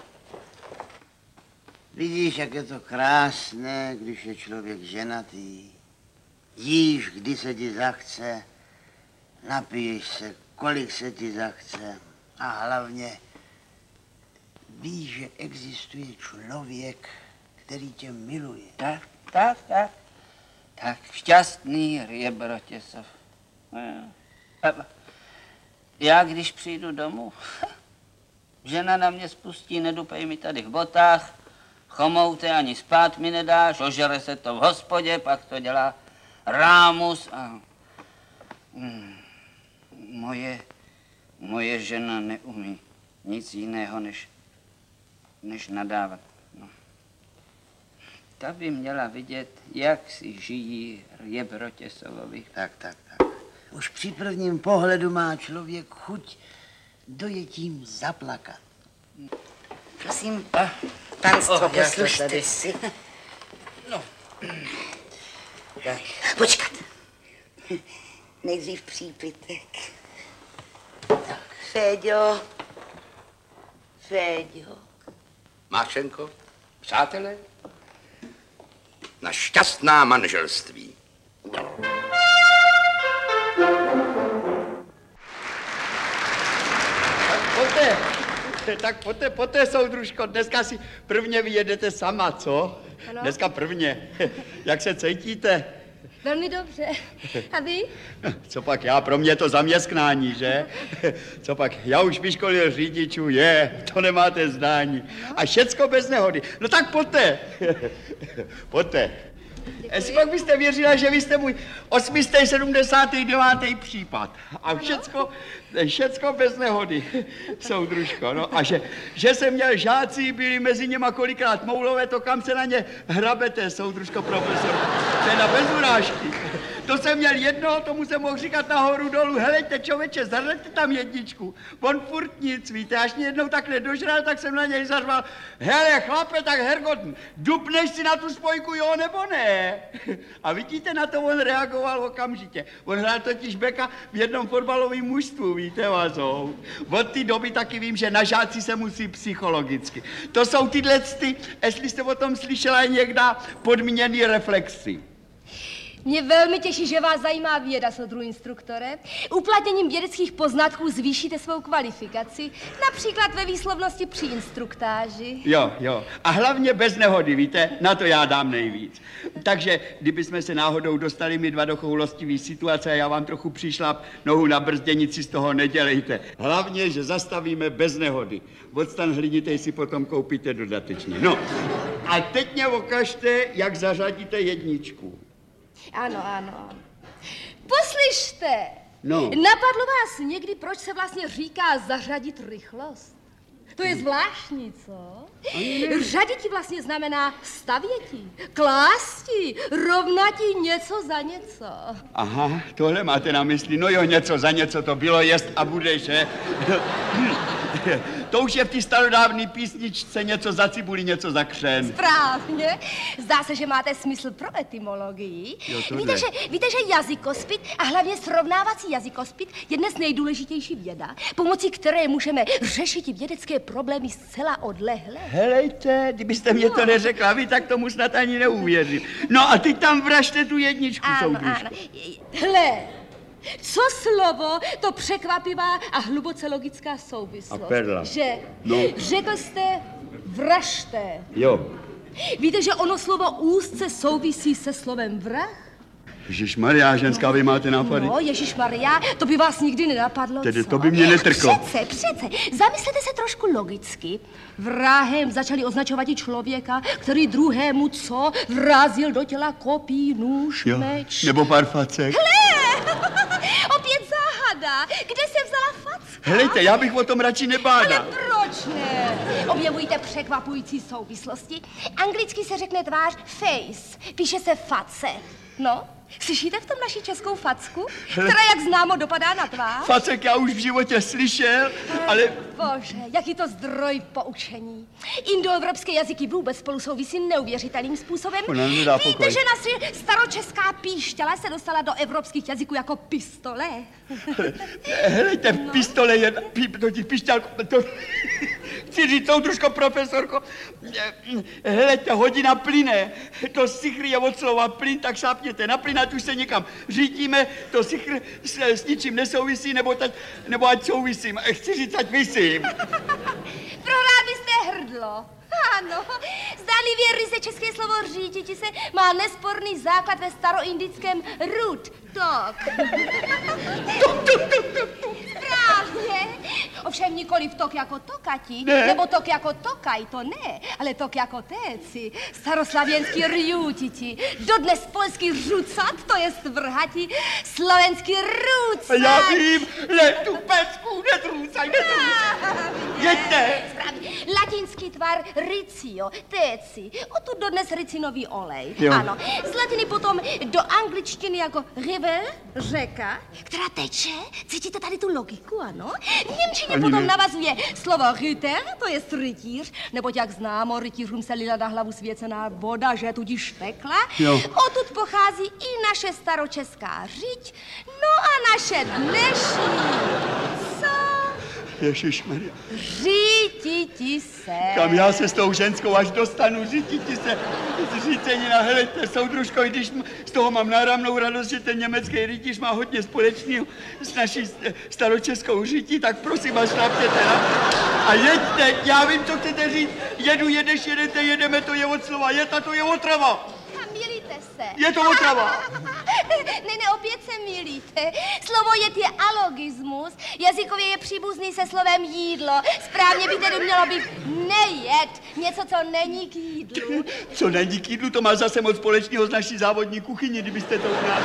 Vidíš, jak je to krásné, když je člověk ženatý. Jíš, kdy se ti zachce, napiješ se, kolik se ti zachce. A hlavně víš, že existuje člověk, který tě miluje. Tak, tak, tak. Tak šťastný Rjebro Těsov. Já, když přijdu domů, žena na mě spustí, nedupej mi tady v botách, chomoute, ani spát mi nedáš, ožere se to v hospodě, pak to dělá rámus a... Hmm, moje, moje žena neumí nic jiného, než, než nadávat. No. Ta by měla vidět, jak si žijí Rjebro Těsovovi. Tak, tak, tak. Už při prvním pohledu má člověk chuť dojetím zaplakat. Prosím, panstvo, oh, poslušte si. No. Tak. Počkat. Nejdřív přípitek. Tak. Féďo. Féďo. Mášenko, přátelé, na šťastná manželství. Poté, tak poté, poté, soudružko, dneska si prvně vyjedete sama, co? Ano. Dneska prvně. Jak se cítíte? Velmi dobře. A vy? Co pak já, pro mě to zaměstnání, že? Co pak, já už vyškolil řidičů, je, to nemáte zdání. A všecko bez nehody. No tak poté. Poté. Jestli pak byste věřila, že vy jste můj osmistý sedmdesátý devátý případ. A všecko, všecko bez nehody, soudružko. No a že, že jsem měl žáci, byli mezi něma kolikrát moulové, to kam se na ně hrabete, soudružko profesor. Teda bez urážky. To jsem měl jedno, tomu jsem mohl říkat nahoru dolů, helejte člověče, zařaďte tam jedničku. On furt nic, víte, až mě jednou tak nedožral, tak jsem na něj zařval, hele chlape, tak Hergot, dupneš si na tu spojku, jo nebo ne? A vidíte, na to on reagoval okamžitě. On hrál totiž beka v jednom fotbalovém mužstvu, víte, vazou. Od té doby taky vím, že na žáci se musí psychologicky. To jsou tyhle ty, jestli jste o tom slyšela někdy, podmíněný reflexy. Mě velmi těší, že vás zajímá věda, soudru instruktore. Uplatněním vědeckých poznatků zvýšíte svou kvalifikaci, například ve výslovnosti při instruktáži. Jo, jo. A hlavně bez nehody, víte, na to já dám nejvíc. Takže, kdybychom se náhodou dostali mi dva do choulostivý situace a já vám trochu přišlap nohu na brzděnici, z toho nedělejte. Hlavně, že zastavíme bez nehody. Odstan hlinitej si potom koupíte dodatečně. No, A teď mě ukažte, jak zařadíte jedničku. Ano, ano. Poslyšte, no. Napadlo vás někdy, proč se vlastně říká zařadit rychlost? To je zvláštní, co? Řaditi vlastně znamená stavěti, klásti, rovnati něco za něco. Aha, tohle máte na mysli. No jo, něco za něco to bylo, jest a bude, že? To už je v té starodávné písničce něco za cibuli, něco za křen. Správně. Zdá se, že máte smysl pro etymologii. Jo, víte, že, víte, že jazykospit a hlavně srovnávací jazykospit je dnes nejdůležitější věda, pomocí které můžeme řešit vědecké problémy zcela odlehle. Helejte, kdybyste mě no. to neřekla vy, tak tomu snad ani neuvěřím. No a ty tam vražte tu jedničku, soudružku. Hle. Co slovo, to překvapivá a hluboce logická souvislost. A perla. Že? No. Řekl jste vražte. Jo. Víte, že ono slovo úzce souvisí se slovem vrah? Ježišmarja, ženská, vy máte nápady? No, Ježišmarja, to by vás nikdy nenapadlo, Tedy co? to by mě netrklo. Přece, přece, zamyslete se trošku logicky. Vrahem začali označovat i člověka, který druhému co vrazil do těla kopí, nůž, jo. meč. Nebo pár facek. Hle, opět záhada. Kde se vzala facka? Helejte, já bych o tom radši nebádal. Ale proč ne? Objevujíte překvapující souvislosti. Anglicky se řekne tvář face, píše se face. No, slyšíte v tom naši českou facku, která, jak známo, dopadá na tvář? Facek já už v životě slyšel, ale... Bože, jaký to zdroj poučení. Indoevropské jazyky vůbec spolu souvisí neuvěřitelným způsobem. Víte, že naše staročeská píšťala se dostala do evropských jazyků jako pistole? Helejte, no. Pistole je... Pí, to ti píšťalko... To... Chci říct, soudružko, profesorko, helejte, hodina plyne, to sichr je od slova plyn, tak šápněte na plyn, ať už se někam řítíme, to sichr s, s ničím nesouvisí, nebo, tať, nebo ať souvisím. Chci říct, ať vysím. Prohrál byste hrdlo. Ano, zdánlivě ryze české slovo říditi se má nesporný základ ve staroindickém root, tok. Správně. Ovšem nikoliv tok jako tokati, ne. Nebo tok jako tokaj, to ne, ale tok jako téci, staroslavěnský rjutiti, dodnes polský rucat, to je vrhati, slovenský rucat. Já vím, le tu pecku, netrůcaj, netrůcaj. Jeďte. Správně. Latinský tvar ricio, téci, odtud dodnes ricinový olej. Jo. Ano, z latiny potom do angličtiny jako river, řeka, která teče. Cítíte tady tu logiku, ano? V němčině Ani potom ne. navazuje slovo ryter, to je rytíř, neboť jak známo, rytířům se lila na hlavu svěcená voda, že tudíž tekla. Jo. Odtud pochází i naše staročeská řiď, no a naše dnešní. Co? Ježišmarja. Řítiti se. Kam já se s tou ženskou až dostanu, řítiti se. Řícenina, helejte, soudružko, když z toho mám náramnou radost, že ten německý rytíř má hodně společného s naší staročeskou řítí, tak prosím vás, šlápněte na. A jeďte, já vím, co chcete říct. Jedu, jedeš, jedete, jedeme, to je od slova jet a to je otrava. Milíte se. Je to otrava. Ne, ne, opět se milíte. Slovo jet je alogismus. Jazykově je příbuzný se slovem jídlo. Správně by tedy mělo být nejet. Něco, co není k jídlu. Co není k jídlu, to má zase moc společného s naší závodní kuchyni, kdybyste to znali.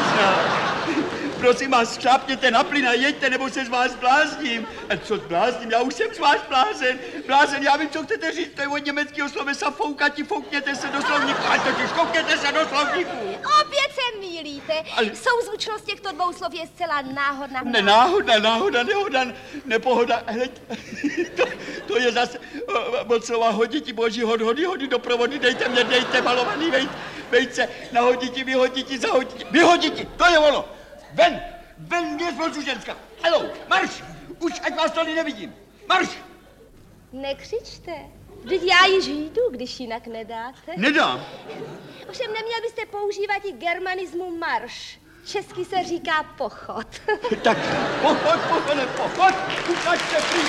Prosím vás, šlápněte na plyn a jeďte, nebo se z vás blázním. A co blázním? Já už jsem z vás blázen. Blázen, já vím, co chcete říct, to je od německého slovesa foukati, foukněte se do slovníku. A totiž koukněte se do slovníku. Opět se mýlíte. Ale... Souzvučnost těchto dvou slov je zcela náhodná. Ne, náhoda, náhoda, nehoda, nepohoda. Hele, to, to je zase od slova hoditi, boží hod, hody, hody do provody, dejte mě, dejte malovaný vejt, vejce, nahoditi, vyhoditi, zahoditi, vyhoditi, to je ono. Ven, ven mě zvolču ženská. Halou, marš, už ať vás tady nevidím. Marš. Nekřičte. Vždyť já již jdu, když jinak nedáte. Nedám. Ovšem neměl byste používat i germanismu marš. Česky se říká pochod. Tak pochod, pochod, pochod, ukažte pryč.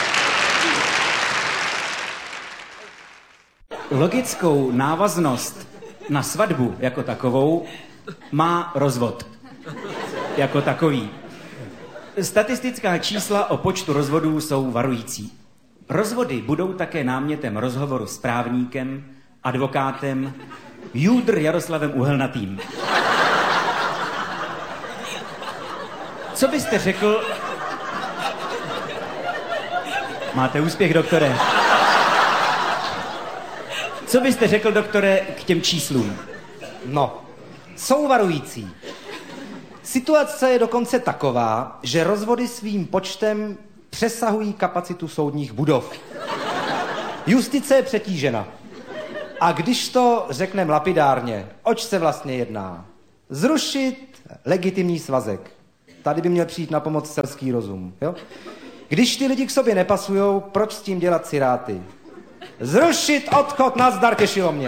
Logickou návaznost na svatbu jako takovou má rozvod. Jako takový. Statistická čísla o počtu rozvodů jsou varující. Rozvody budou také námětem rozhovoru s právníkem advokátem Júdr Jaroslavem Uhelnatým. Co byste řekl... Máte úspěch, doktore. Co byste řekl, doktore, k těm číslům? No, jsou varující. Situace je dokonce taková, že rozvody svým počtem přesahují kapacitu soudních budov. Justice je přetížena. A když to řekneme lapidárně, oč se vlastně jedná? Zrušit legitimní svazek. Tady by měl přijít na pomoc selský rozum. Jo? Když ty lidi k sobě nepasujou, proč s tím dělat ciráty? Zrušit odchod, nazdar, těšilo mě.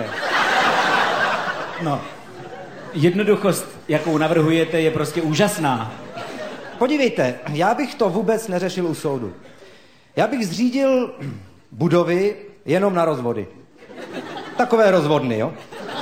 No, jednoduchost, jakou navrhujete, je prostě úžasná. Podívejte, já bych to vůbec neřešil u soudu. Já bych zřídil budovy jenom na rozvody. Takové rozvodny, jo?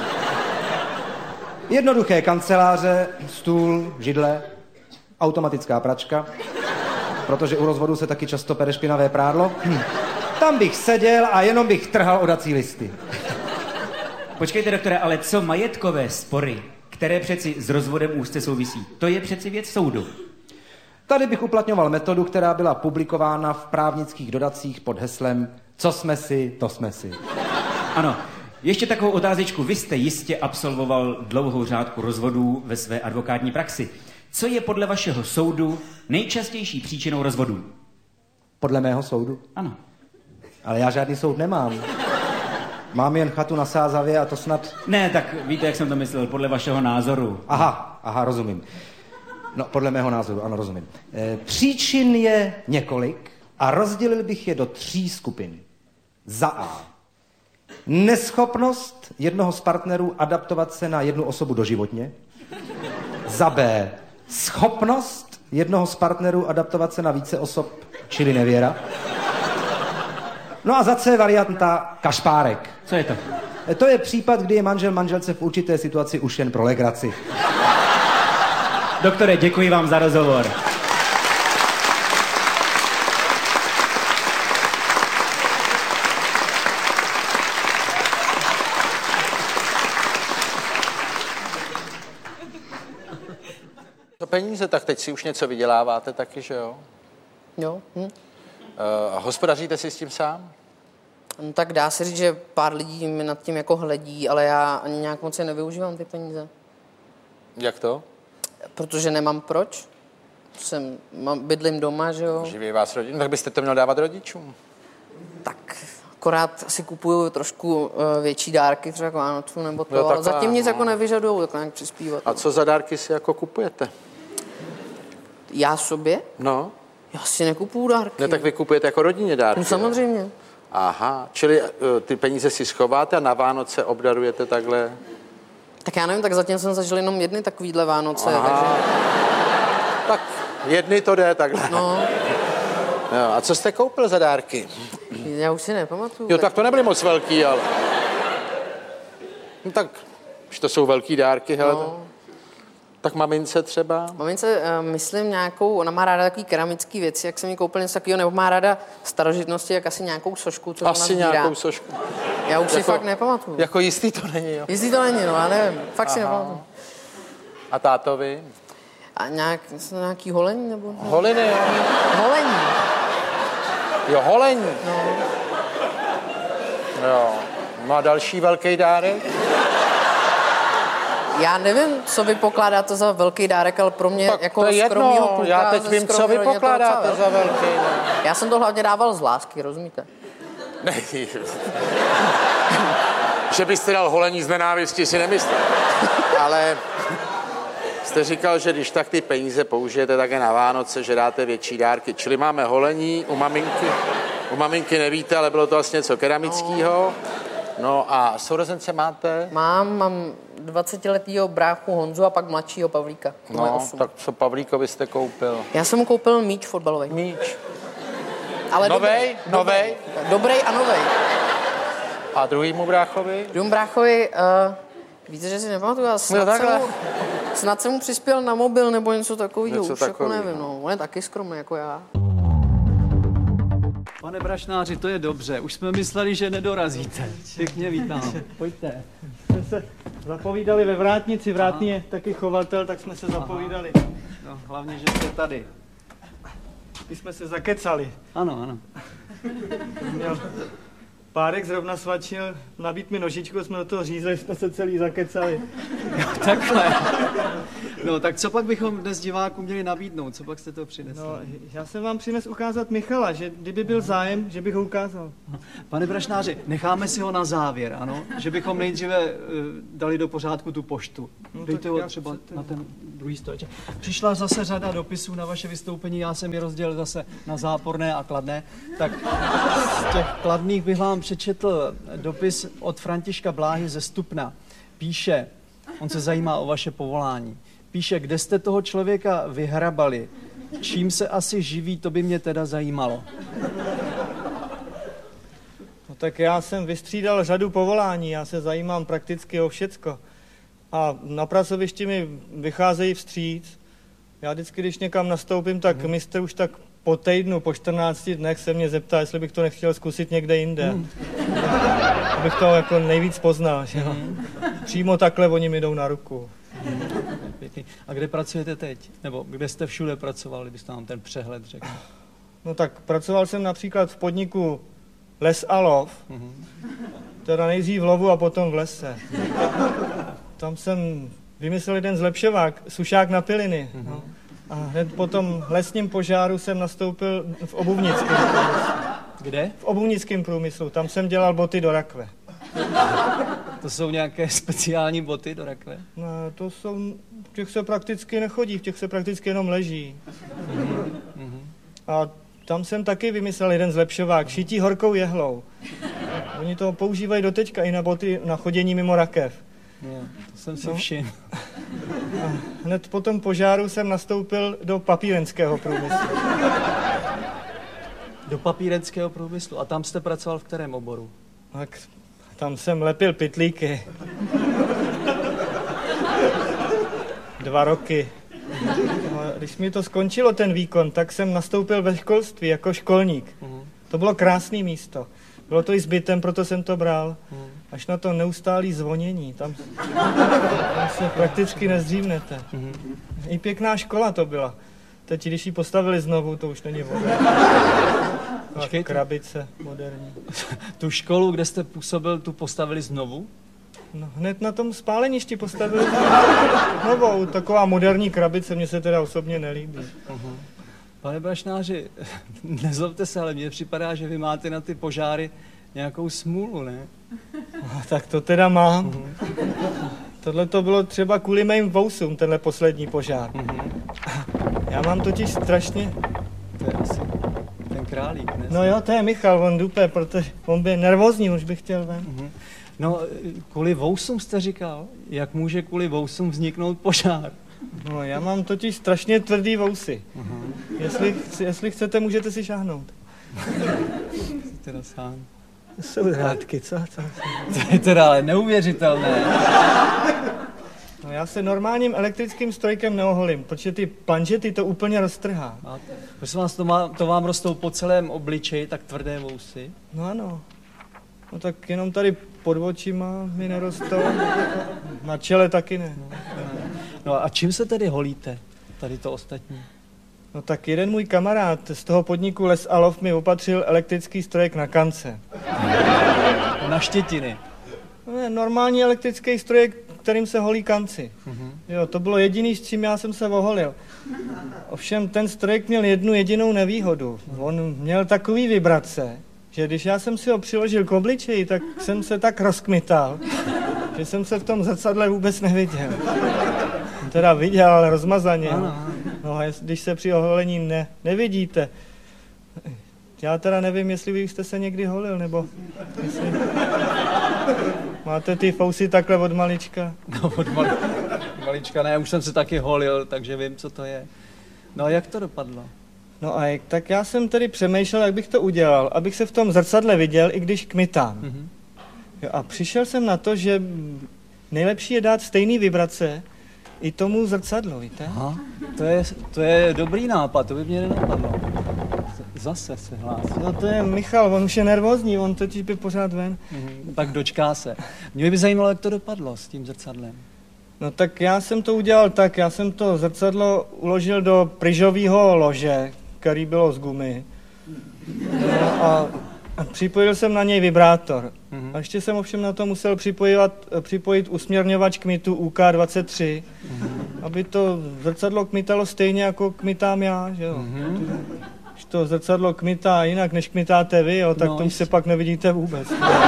Jednoduché kanceláře, stůl, židle, automatická pračka, protože u rozvodu se taky často pere špinavé prádlo. Hm. Tam bych seděl a jenom bych trhal odací listy. Počkejte, doktore, ale co majetkové spory, které přeci s rozvodem úzce souvisí, to je přeci věc soudu. Tady bych uplatňoval metodu, která byla publikována v právnických dodacích pod heslem Co jsme si, to jsme si. Ano, ještě takovou otázečku. Vy jste jistě absolvoval dlouhou řádku rozvodů ve své advokátní praxi. Co je podle vašeho soudu nejčastější příčinou rozvodů? Podle mého soudu? Ano. Ale já žádný soud nemám. Mám jen chatu na Sázavě a to snad... Ne, tak víte, jak jsem to myslel, podle vašeho názoru. Aha, aha, rozumím. No, podle mého názoru, ano, rozumím. E, příčin je několik a rozdělil bych je do tří skupin. Za A. Neschopnost jednoho z partnerů adaptovat se na jednu osobu doživotně. Za B. Schopnost jednoho z partnerů adaptovat se na více osob, čili nevěra. No a za C varianta kašpárek. Co je to? To je případ, kdy je manžel manželce v určité situaci už jen pro legraci. Doktore, děkuji vám za rozhovor. To peníze, tak teď si už něco vyděláváte taky, že jo? Jo. Hm. Uh, hospodaříte si s tím sám? No, tak dá se říct, že pár lidí mi nad tím jako hledí, ale já ani nějak moc je nevyužívám ty peníze. Jak to? Protože nemám proč. Jsem, mám, bydlím doma, že jo. Živí vás rodina, tak byste to měl dávat rodičům. Tak akorát si kupuju trošku uh, větší dárky, třeba k Vánocu nebo to, jo, ale taková, zatím nic no. jako nevyžadujou, tak nějak přispívat. A co za dárky si jako kupujete? Já sobě? No. Já si nekupuju dárky. Ne, tak vy kupujete jako rodině dárky. No samozřejmě. Aha, čili uh, ty peníze si schováte a na Vánoce obdarujete takhle? Tak já nevím, tak zatím jsem zažil jenom jedny takovýhle Vánoce, Aha. takže... Tak jedny to jde takhle. No. Jo, a co jste koupil za dárky? Já už si nepamatuju. Jo, tak to nebyly moc velký, ale... No tak, když to jsou velký dárky, hele, No. tak mamince třeba? Mamince, uh, myslím nějakou, ona má ráda takový keramický věci, jak jsem jí koupil něco takového, nebo má ráda starožitnosti, jak asi nějakou sošku, co Asi ona sbírá. nějakou sošku. Já už si Jako- fakt nepamatuju. Jako jistý to není, jo? Jistý to není, no, já nevím, fakt si Aha. nepamatuju. A tátovi? A nějak, nějaký holení, nebo? Holiny, jo. Holení. Jo, holení. No. Jo. No a další velký dárek? Já nevím, co vy pokládáte za velký dárek, ale pro mě Tak jako to je skromného jedno, kluka já teď ze vím, co skromné vy rodiny, to pokládáte docela za velký. velký dárek. Já jsem to hlavně dával z lásky, rozumíte? Ne, že byste dal holení z nenávisti, si nemyslím. Ale jste říkal, že když tak ty peníze použijete také na Vánoce, že dáte větší dárky. Čili máme holení u maminky. U maminky nevíte, ale bylo to vlastně něco keramického. No a sourozence máte? Mám, mám dvacetiletýho bráchu Honzu a pak mladšího Pavlíka. No, tak co Pavlíkovi jste koupil? Já jsem mu koupil míč fotbalový. Míč. Ale Novej? Dobrý, Novej? Dobrý a novej. A druhýmu bráchovi? Druhému bráchovi, uh, víte, že si nepamatuju, já snad, No, jsem mu, snad jsem mu přispěl na mobil nebo něco takového, Něco už jako takovýho. nevím, no. On je taky skromný jako já. Pane Brašnáři, to je dobře. Už jsme mysleli, že nedorazíte. Pěkně vítám. Pojďte. Jsme se zapovídali ve vrátnici. Vrátný je taky chovatel, tak jsme se zapovídali. No, hlavně, že jste tady. My jsme se zakecali. Ano, ano. Měl párek zrovna svačil, nabít mi nožičku, jsme do toho řízli, jsme se celý zakecali. Jo, takhle. No, tak co pak bychom dnes divákům měli nabídnout? Co pak jste to přinesli? No, já jsem vám přines ukázat Michala, že kdyby byl zájem, že bych ho ukázal. Pane Brašnáři, necháme si ho na závěr, ano? Že bychom nejdříve uh, dali do pořádku tu poštu. No, Dejte ho třeba chcete. na ten druhý stoleček. Přišla zase řada dopisů na vaše vystoupení, já jsem je rozdělil zase na záporné a kladné. Tak z těch kladných bych vám přečetl dopis od Františka Bláhy ze Stupna. Píše, on se zajímá o vaše povolání. Píše, kde jste toho člověka vyhrabali, čím se asi živí, to by mě teda zajímalo. No tak já jsem vystřídal řadu povolání, já se zajímám prakticky o všecko. A na pracovišti mi vycházejí vstříc. Já vždycky, když někam nastoupím, tak hmm. mistr už tak po týdnu, po čtrnácti dnech se mě zeptá, jestli bych to nechtěl zkusit někde jinde. Hmm. Abych to jako nejvíc poznal, že jo. Hmm. Přímo takhle oni mi jdou na ruku. Pěkný. A kde pracujete teď? Nebo kde jste všude pracovali, kdybyste nám ten přehled řekl? No tak pracoval jsem například v podniku Les a lov, mm-hmm. teda nejdřív v lovu a potom v lese. Tam jsem vymyslel jeden zlepšovák, sušák na piliny. Mm-hmm. No. A hned po tom lesním požáru jsem nastoupil v obuvnickém průmyslu. Kde? V obuvnickém průmyslu, tam jsem dělal boty do rakve. To jsou nějaké speciální boty do rakve? No, to jsou, v těch se prakticky nechodí, v těch se prakticky jenom leží. Mm-hmm. A tam jsem taky vymyslel jeden zlepšovák, šití horkou jehlou. Oni to používají doteďka i na boty na chodění mimo rakev. No, to jsem si no. všiml. A hned po tom požáru jsem nastoupil do papírenského průmyslu. Do papírenského průmyslu. A tam jste pracoval v kterém oboru? Tak tam jsem lepil pytlíky. Dva roky. A když mi to skončilo, ten výkon, tak jsem nastoupil ve školství jako školník. Uh-huh. To bylo krásné místo. Bylo to i s bytem, proto jsem to bral. Uh-huh. Až na to neustálý zvonění. Tam, tam se prakticky nezdřívnete. Uh-huh. I pěkná škola to byla. Teď, když ji postavili znovu, to už není voda. Krabice moderní. Tu školu, kde jste působil, tu postavili znovu? No, hned na tom spáleništi postavili novou, taková moderní krabice, mně se teda osobně nelíbí. Uh-huh. Pane Brašnáři, nezlobte se, ale mně připadá, že vy máte na ty požáry nějakou smůlu, ne? No, tak to teda mám. Uh-huh. Tohle to bylo třeba kvůli mým vousům, tenhle poslední požár. Uh-huh. Já mám totiž strašně... To je asi ten králík, ne? No jo, to je Michal, on dupe, protože on byl nervózní, už bych chtěl ven. Uh-huh. No, kvůli vousům jste říkal, jak může kvůli vousům vzniknout požár? No, já mám totiž strašně tvrdý vousy. Uh-huh. Jestli, jestli chcete, můžete si šáhnout. teda sám. To jsou řádky, co? co? To je teda ale neuvěřitelné. No, já se normálním elektrickým strojkem neoholím, protože ty planžety to úplně roztrhá. A prosím vás, to, má, to vám rostou po celém obličeji, tak tvrdé vousy? No ano. No tak jenom tady pod očima mi nerostou, na čele taky ne. No a čím se tedy holíte, tady to ostatní? No tak jeden můj kamarád z toho podniku Les a lov mi opatřil elektrický strojek na kance. Na štětiny? No, normální elektrický strojek, kterým se holí kanci. Uh-huh. Jo, to bylo jediný, s čím já jsem se oholil. Ovšem ten strojek měl jednu jedinou nevýhodu. On měl takový vibrace, že když já jsem si ho přiložil k obličeji, tak jsem se tak rozkmital, že jsem se v tom zrcadle vůbec neviděl. Teda viděl, ale rozmazaně. No a když se při oholení ne, nevidíte. Já teda nevím, jestli vy jste se někdy holil, nebo jestli... Máte ty fousy takhle od malička? No od mali... malička ne, už jsem se taky holil, takže vím, co to je. No a jak to dopadlo? No a jak, tak já jsem tedy přemýšlel, jak bych to udělal, abych se v tom zrcadle viděl, i když kmitám. Mm-hmm. Jo, a přišel jsem na to, že nejlepší je dát stejný vibrace i tomu zrcadlu, víte? Aha, to je, to je dobrý nápad, to by mě nenapadlo. Zase se hlásí. No to je Michal, on už je nervózní, on totiž by pořád ven. Mhm, tak dočká se. Mě by zajímalo, jak to dopadlo s tím zrcadlem. No tak já jsem to udělal tak, já jsem to zrcadlo uložil do pryžového lože, který bylo z gumy. No a, a připojil jsem na něj vibrátor. Mhm. A ještě jsem ovšem na to musel připojovat, připojit usměrňovač kmitu U K dvacet tři, Mhm. aby to zrcadlo kmitalo stejně, jako kmitám já, že jo. Mhm. Když to zrcadlo kmitá jinak, než kmitáte vy, jo, tak No, to už se pak nevidíte vůbec.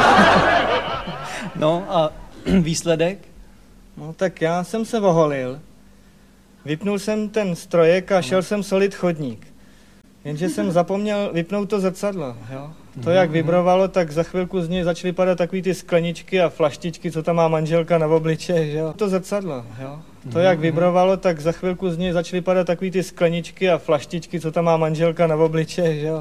No a výsledek? No tak já jsem se oholil, vypnul jsem ten strojek a šel jsem solit chodník. Jenže jsem zapomněl vypnout to zrcadlo, jo. To, jak vibrovalo, tak za chvilku z něj začaly padat takový ty skleničky a flaštičky, co tam má manželka na obličeji, že jo. To zrcadlo, jo. To, jak vibrovalo, tak za chvilku z něj začaly padat takový ty skleničky a flaštičky, co tam má manželka na obličeji, že jo.